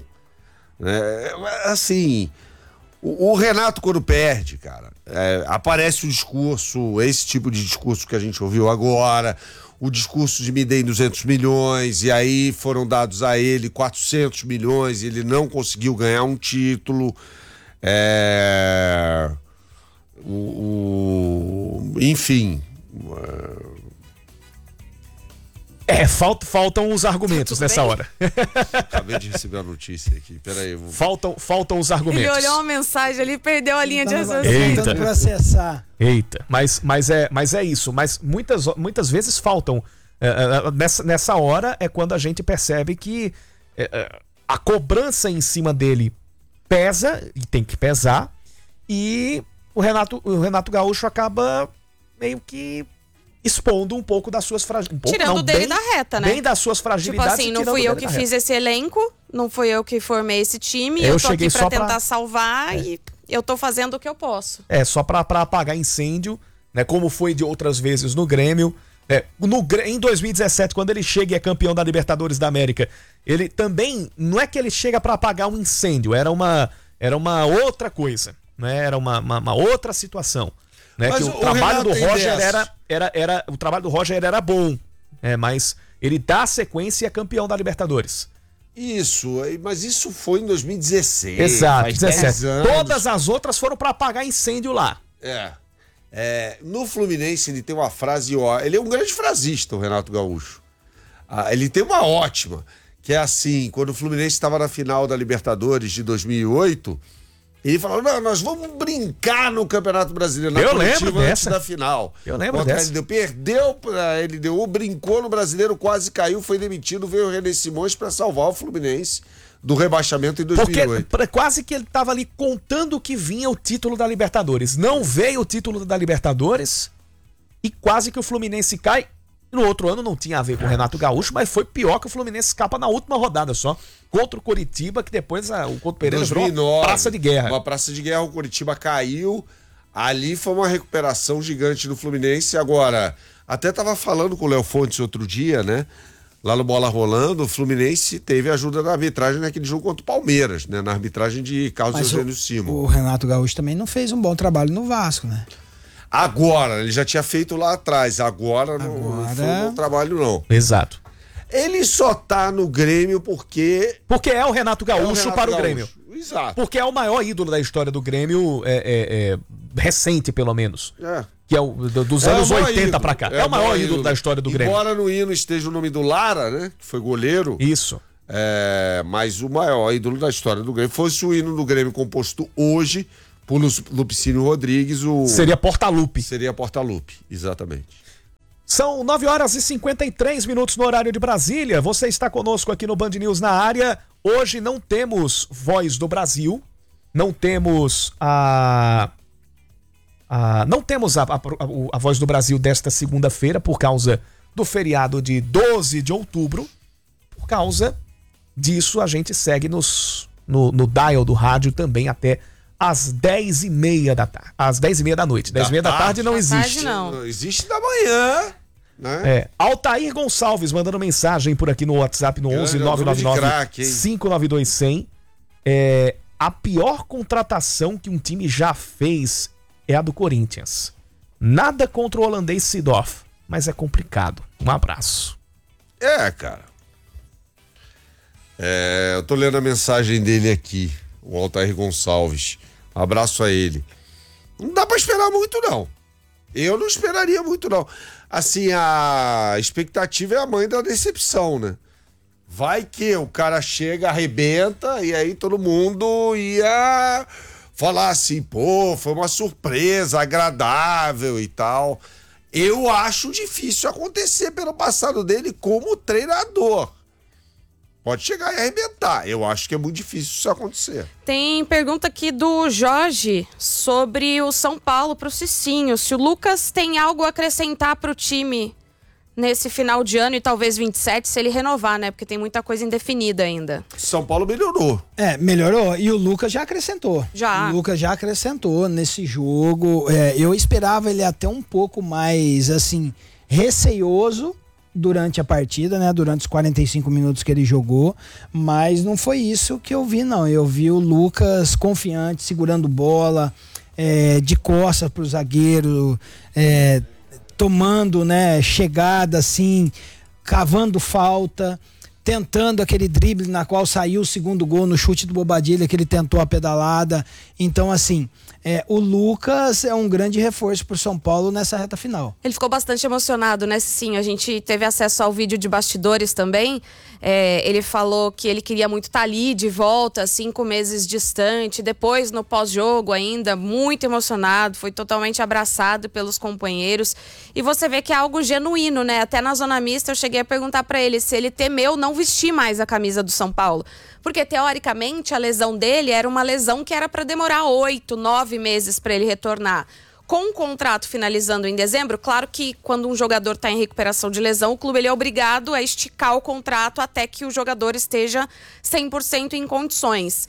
Speaker 4: Assim, o Renato, quando perde, cara, aparece o discurso, esse tipo de discurso que a gente ouviu agora, o discurso de me deem 200 milhões, e aí foram dados a ele 400 milhões, e ele não conseguiu ganhar um título. Enfim.
Speaker 2: Faltam os argumentos nessa hora.
Speaker 4: Acabei de receber a notícia aqui. Peraí.
Speaker 2: Faltam os argumentos.
Speaker 3: Ele olhou uma mensagem ali e perdeu a linha de raciocínio.
Speaker 1: Tentando processar.
Speaker 2: Eita, mas é isso. Mas muitas vezes faltam. Nessa hora é quando a gente percebe que a cobrança em cima dele pesa, e tem que pesar, e o Renato Gaúcho acaba meio que expondo um pouco das suas fragilidades.
Speaker 3: Tirando dele da reta, né?
Speaker 2: Bem das suas fragilidades.
Speaker 3: Tipo assim, não fui eu que fiz esse elenco, não fui eu que formei esse time,
Speaker 2: eu
Speaker 3: tô aqui pra tentar salvar,
Speaker 2: É.
Speaker 3: e eu tô fazendo o que eu posso.
Speaker 2: É, só pra apagar incêndio, né? Como foi de outras vezes no Grêmio. Em 2017, quando ele chega e é campeão da Libertadores da América, ele também, não é que ele chega pra apagar um incêndio, era uma outra coisa, né? Era uma outra situação, né?
Speaker 4: Mas
Speaker 2: que o trabalho do Roger
Speaker 4: era...
Speaker 2: o trabalho do Roger era bom, mas ele dá sequência e é campeão da Libertadores.
Speaker 4: Isso, mas isso foi em 2016.
Speaker 2: Exato,
Speaker 4: faz
Speaker 2: 17.
Speaker 4: 10 anos.
Speaker 2: Todas as outras foram pra apagar incêndio lá.
Speaker 4: No Fluminense ele tem uma frase, ele é um grande frasista, o Renato Gaúcho. Ele tem uma ótima, que é assim, quando o Fluminense estava na final da Libertadores de 2008, ele falou, não, nós vamos brincar no Campeonato Brasileiro,
Speaker 2: Eu lembro
Speaker 4: antes
Speaker 2: dessa.
Speaker 4: da final.
Speaker 2: Eu lembro dessa.
Speaker 4: Perdeu pra LDU, brincou no Brasileiro, quase caiu, foi demitido, veio o René Simões para salvar o Fluminense do rebaixamento em 2008.
Speaker 2: Porque quase que ele estava ali contando que vinha o título da Libertadores. Não veio o título da Libertadores e quase que o Fluminense cai. No outro ano não tinha a ver com o Renato Gaúcho, mas foi pior que o Fluminense escapa na última rodada só, contra o Coritiba, que depois o Couto Pereira virou uma praça de guerra.
Speaker 4: Uma praça de guerra, o Coritiba caiu. Ali foi uma recuperação gigante do Fluminense. Agora, até tava falando com o Léo Fontes outro dia, né? lá no Bola Rolando, o Fluminense teve ajuda da arbitragem naquele jogo contra o Palmeiras, né? Na arbitragem de Carlos Eugênio Simon.
Speaker 1: O Renato Gaúcho também não fez um bom trabalho no Vasco, né?
Speaker 4: Agora, ele já tinha feito lá atrás, agora não foi um bom trabalho não.
Speaker 2: Exato.
Speaker 4: Ele só tá no Grêmio porque
Speaker 2: é o Renato Gaúcho para o Grêmio.
Speaker 4: Exato.
Speaker 2: Porque é o maior ídolo da história do Grêmio, recente pelo menos. Que é o dos anos 80 pra cá. É o maior ídolo da história do Grêmio.
Speaker 4: Embora no hino esteja o nome do Lara, né? Que foi goleiro.
Speaker 2: Isso.
Speaker 4: Mas o maior ídolo da história do Grêmio. Fosse o hino do Grêmio composto hoje por Lupicínio Rodrigues,
Speaker 2: seria Portalupe.
Speaker 4: Seria Portalupe, exatamente.
Speaker 2: São 9h53 no horário de Brasília. Você está conosco aqui no Band News na área. Hoje não temos Voz do Brasil. Não temos a Voz do Brasil desta segunda-feira por causa do feriado de 12 de outubro. Por causa disso, a gente segue no dial do rádio também até às 10h30 da tarde. Às 10h30 da noite. 10h30 da tarde não existe.
Speaker 4: Não existe da manhã, né?
Speaker 2: Altair Gonçalves mandando mensagem por aqui no WhatsApp no 11 999 592 100. A pior contratação que um time já fez é a do Corinthians. Nada contra o holandês Seedorf, mas é complicado. Um abraço.
Speaker 4: Cara. Eu tô lendo a mensagem dele aqui, o Altair Gonçalves. Um abraço a ele. Não dá pra esperar muito, não. Eu não esperaria muito, não. Assim, a expectativa é a mãe da decepção, né? Vai que o cara chega, arrebenta, e aí todo mundo ia falar assim, pô, foi uma surpresa agradável e tal. Eu acho difícil acontecer pelo passado dele como treinador. Pode chegar e arrebentar. Eu acho que é muito difícil isso acontecer.
Speaker 3: Tem pergunta aqui do Jorge sobre o São Paulo pro Cicinho. Se o Lucas tem algo a acrescentar pro time nesse final de ano e talvez 27, se ele renovar, né? Porque tem muita coisa indefinida ainda.
Speaker 4: São Paulo melhorou.
Speaker 1: Melhorou. E o Lucas já acrescentou.
Speaker 3: Já.
Speaker 1: O Lucas já acrescentou nesse jogo. Eu esperava ele até um pouco mais, assim, receioso durante a partida, né? Durante os 45 minutos que ele jogou, mas não foi isso que eu vi, não. Eu vi o Lucas confiante, segurando bola, de costas pro zagueiro, tomando, né, chegada assim, cavando falta, tentando aquele drible na qual saiu o segundo gol no chute do Bobadilha, que ele tentou a pedalada. Então, assim, o Lucas é um grande reforço pro São Paulo nessa reta final.
Speaker 3: Ele ficou bastante emocionado, né? Sim, a gente teve acesso ao vídeo de bastidores também. Ele falou que ele queria muito estar ali de volta, 5 meses distante. Depois, no pós-jogo ainda, muito emocionado. Foi totalmente abraçado pelos companheiros. E você vê que é algo genuíno, né? Até na zona mista eu cheguei a perguntar pra ele se ele temeu não vestir mais a camisa do São Paulo. Porque, teoricamente, a lesão dele era uma lesão que era para demorar 8, 9 meses para ele retornar. Com o contrato finalizando em dezembro, claro que quando um jogador está em recuperação de lesão, o clube ele é obrigado a esticar o contrato até que o jogador esteja 100% em condições.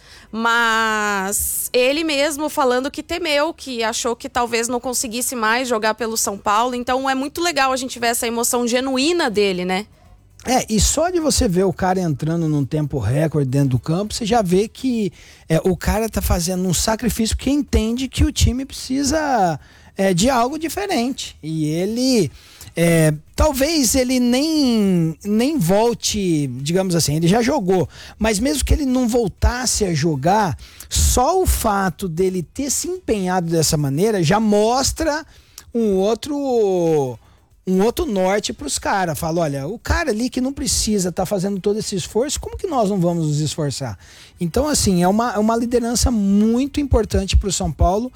Speaker 3: Mas ele mesmo falando que temeu, que achou que talvez não conseguisse mais jogar pelo São Paulo. Então é muito legal a gente ver essa emoção genuína dele, né?
Speaker 1: E só de você ver o cara entrando num tempo recorde dentro do campo, você já vê que o cara tá fazendo um sacrifício que entende que o time precisa de algo diferente. E ele, talvez ele nem volte, digamos assim, ele já jogou, mas mesmo que ele não voltasse a jogar, só o fato dele ter se empenhado dessa maneira já mostra um outro norte pros caras. Fala, olha, o cara ali que não precisa estar fazendo todo esse esforço, como que nós não vamos nos esforçar? Então, assim, é uma liderança muito importante pro São Paulo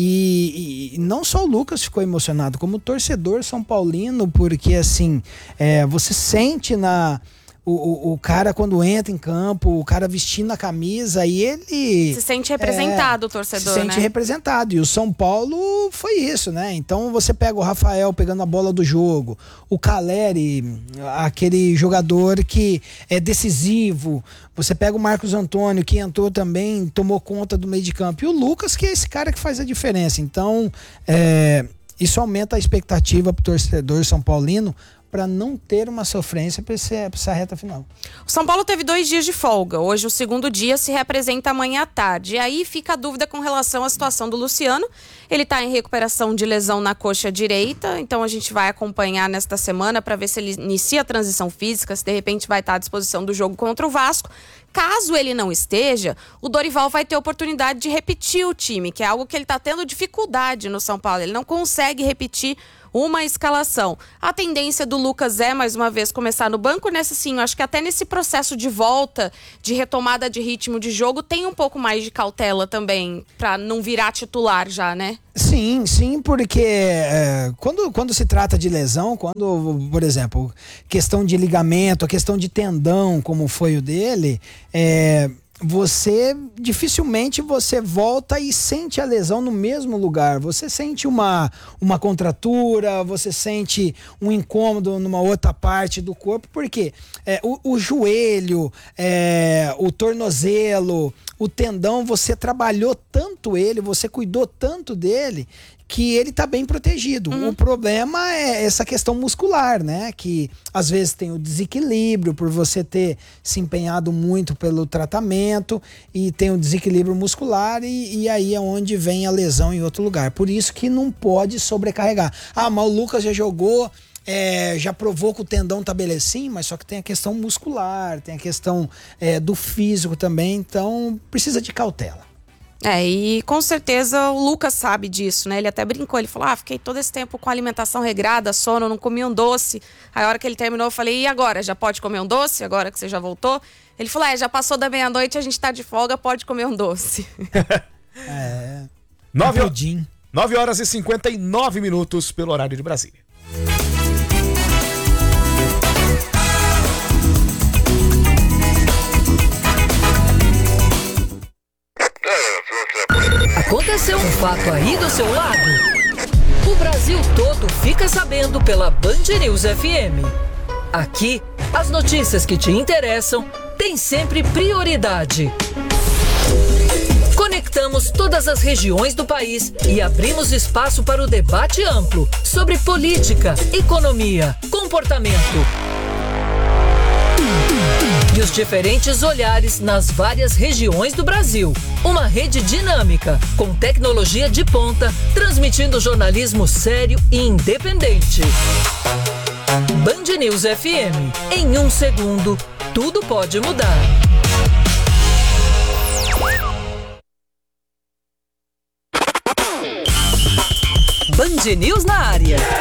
Speaker 1: e não só o Lucas ficou emocionado, como o torcedor são paulino, porque, assim, você sente o cara quando entra em campo, o cara vestindo a camisa e ele...
Speaker 3: Se sente representado o torcedor,
Speaker 1: se sente representado. E o São Paulo foi isso, né? Então você pega o Rafael pegando a bola do jogo, o Caleri, aquele jogador que é decisivo. Você pega o Marcos Antônio, que entrou também, tomou conta do meio de campo. E o Lucas, que é esse cara que faz a diferença. Então, isso aumenta a expectativa pro torcedor são paulino para não ter uma sofrência para essa reta final.
Speaker 3: O São Paulo teve 2 dias de folga. Hoje o segundo dia se representa amanhã à tarde. E aí fica a dúvida com relação à situação do Luciano. Ele está em recuperação de lesão na coxa direita, então a gente vai acompanhar nesta semana para ver se ele inicia a transição física, se de repente vai estar à disposição do jogo contra o Vasco. Caso ele não esteja, o Dorival vai ter oportunidade de repetir o time, que é algo que ele está tendo dificuldade no São Paulo. Ele não consegue repetir uma escalação. A tendência do Lucas é, mais uma vez, começar no banco. Nessa sim, eu acho que até nesse processo de volta, de retomada de ritmo de jogo, tem um pouco mais de cautela também, para não virar titular já, né?
Speaker 1: Sim, porque quando se trata de lesão, quando, por exemplo, questão de ligamento, a questão de tendão, como foi o dele, você dificilmente você volta e sente a lesão no mesmo lugar. Você sente uma contratura, você sente um incômodo numa outra parte do corpo, porque o joelho, o tornozelo, o tendão, você trabalhou tanto ele, você cuidou tanto dele, que ele tá bem protegido. O problema é essa questão muscular, né? Que às vezes tem o desequilíbrio por você ter se empenhado muito pelo tratamento e tem o desequilíbrio muscular e aí é onde vem a lesão em outro lugar. Por isso que não pode sobrecarregar. Ah, mas o Lucas já jogou, já provou que o tendão tá belecinho, mas só que tem a questão muscular, tem a questão do físico também, então precisa de cautela.
Speaker 3: E com certeza o Lucas sabe disso, né? Ele até brincou, ele falou, fiquei todo esse tempo com alimentação regrada, sono, não comi um doce. Aí a hora que ele terminou eu falei, e agora? Já pode comer um doce, agora que você já voltou? Ele falou, já passou da meia-noite, a gente tá de folga, pode comer um doce.
Speaker 2: 9 horas e 59 minutos pelo horário de Brasília.
Speaker 7: Aconteceu um fato aí do seu lado? O Brasil todo fica sabendo pela Band News FM. Aqui, as notícias que te interessam têm sempre prioridade. Conectamos todas as regiões do país e abrimos espaço para o debate amplo sobre política, economia, comportamento e os diferentes olhares nas várias regiões do Brasil. Uma rede dinâmica, com tecnologia de ponta, transmitindo jornalismo sério e independente. Band News FM. Em 1 segundo, tudo pode mudar. Band News na área.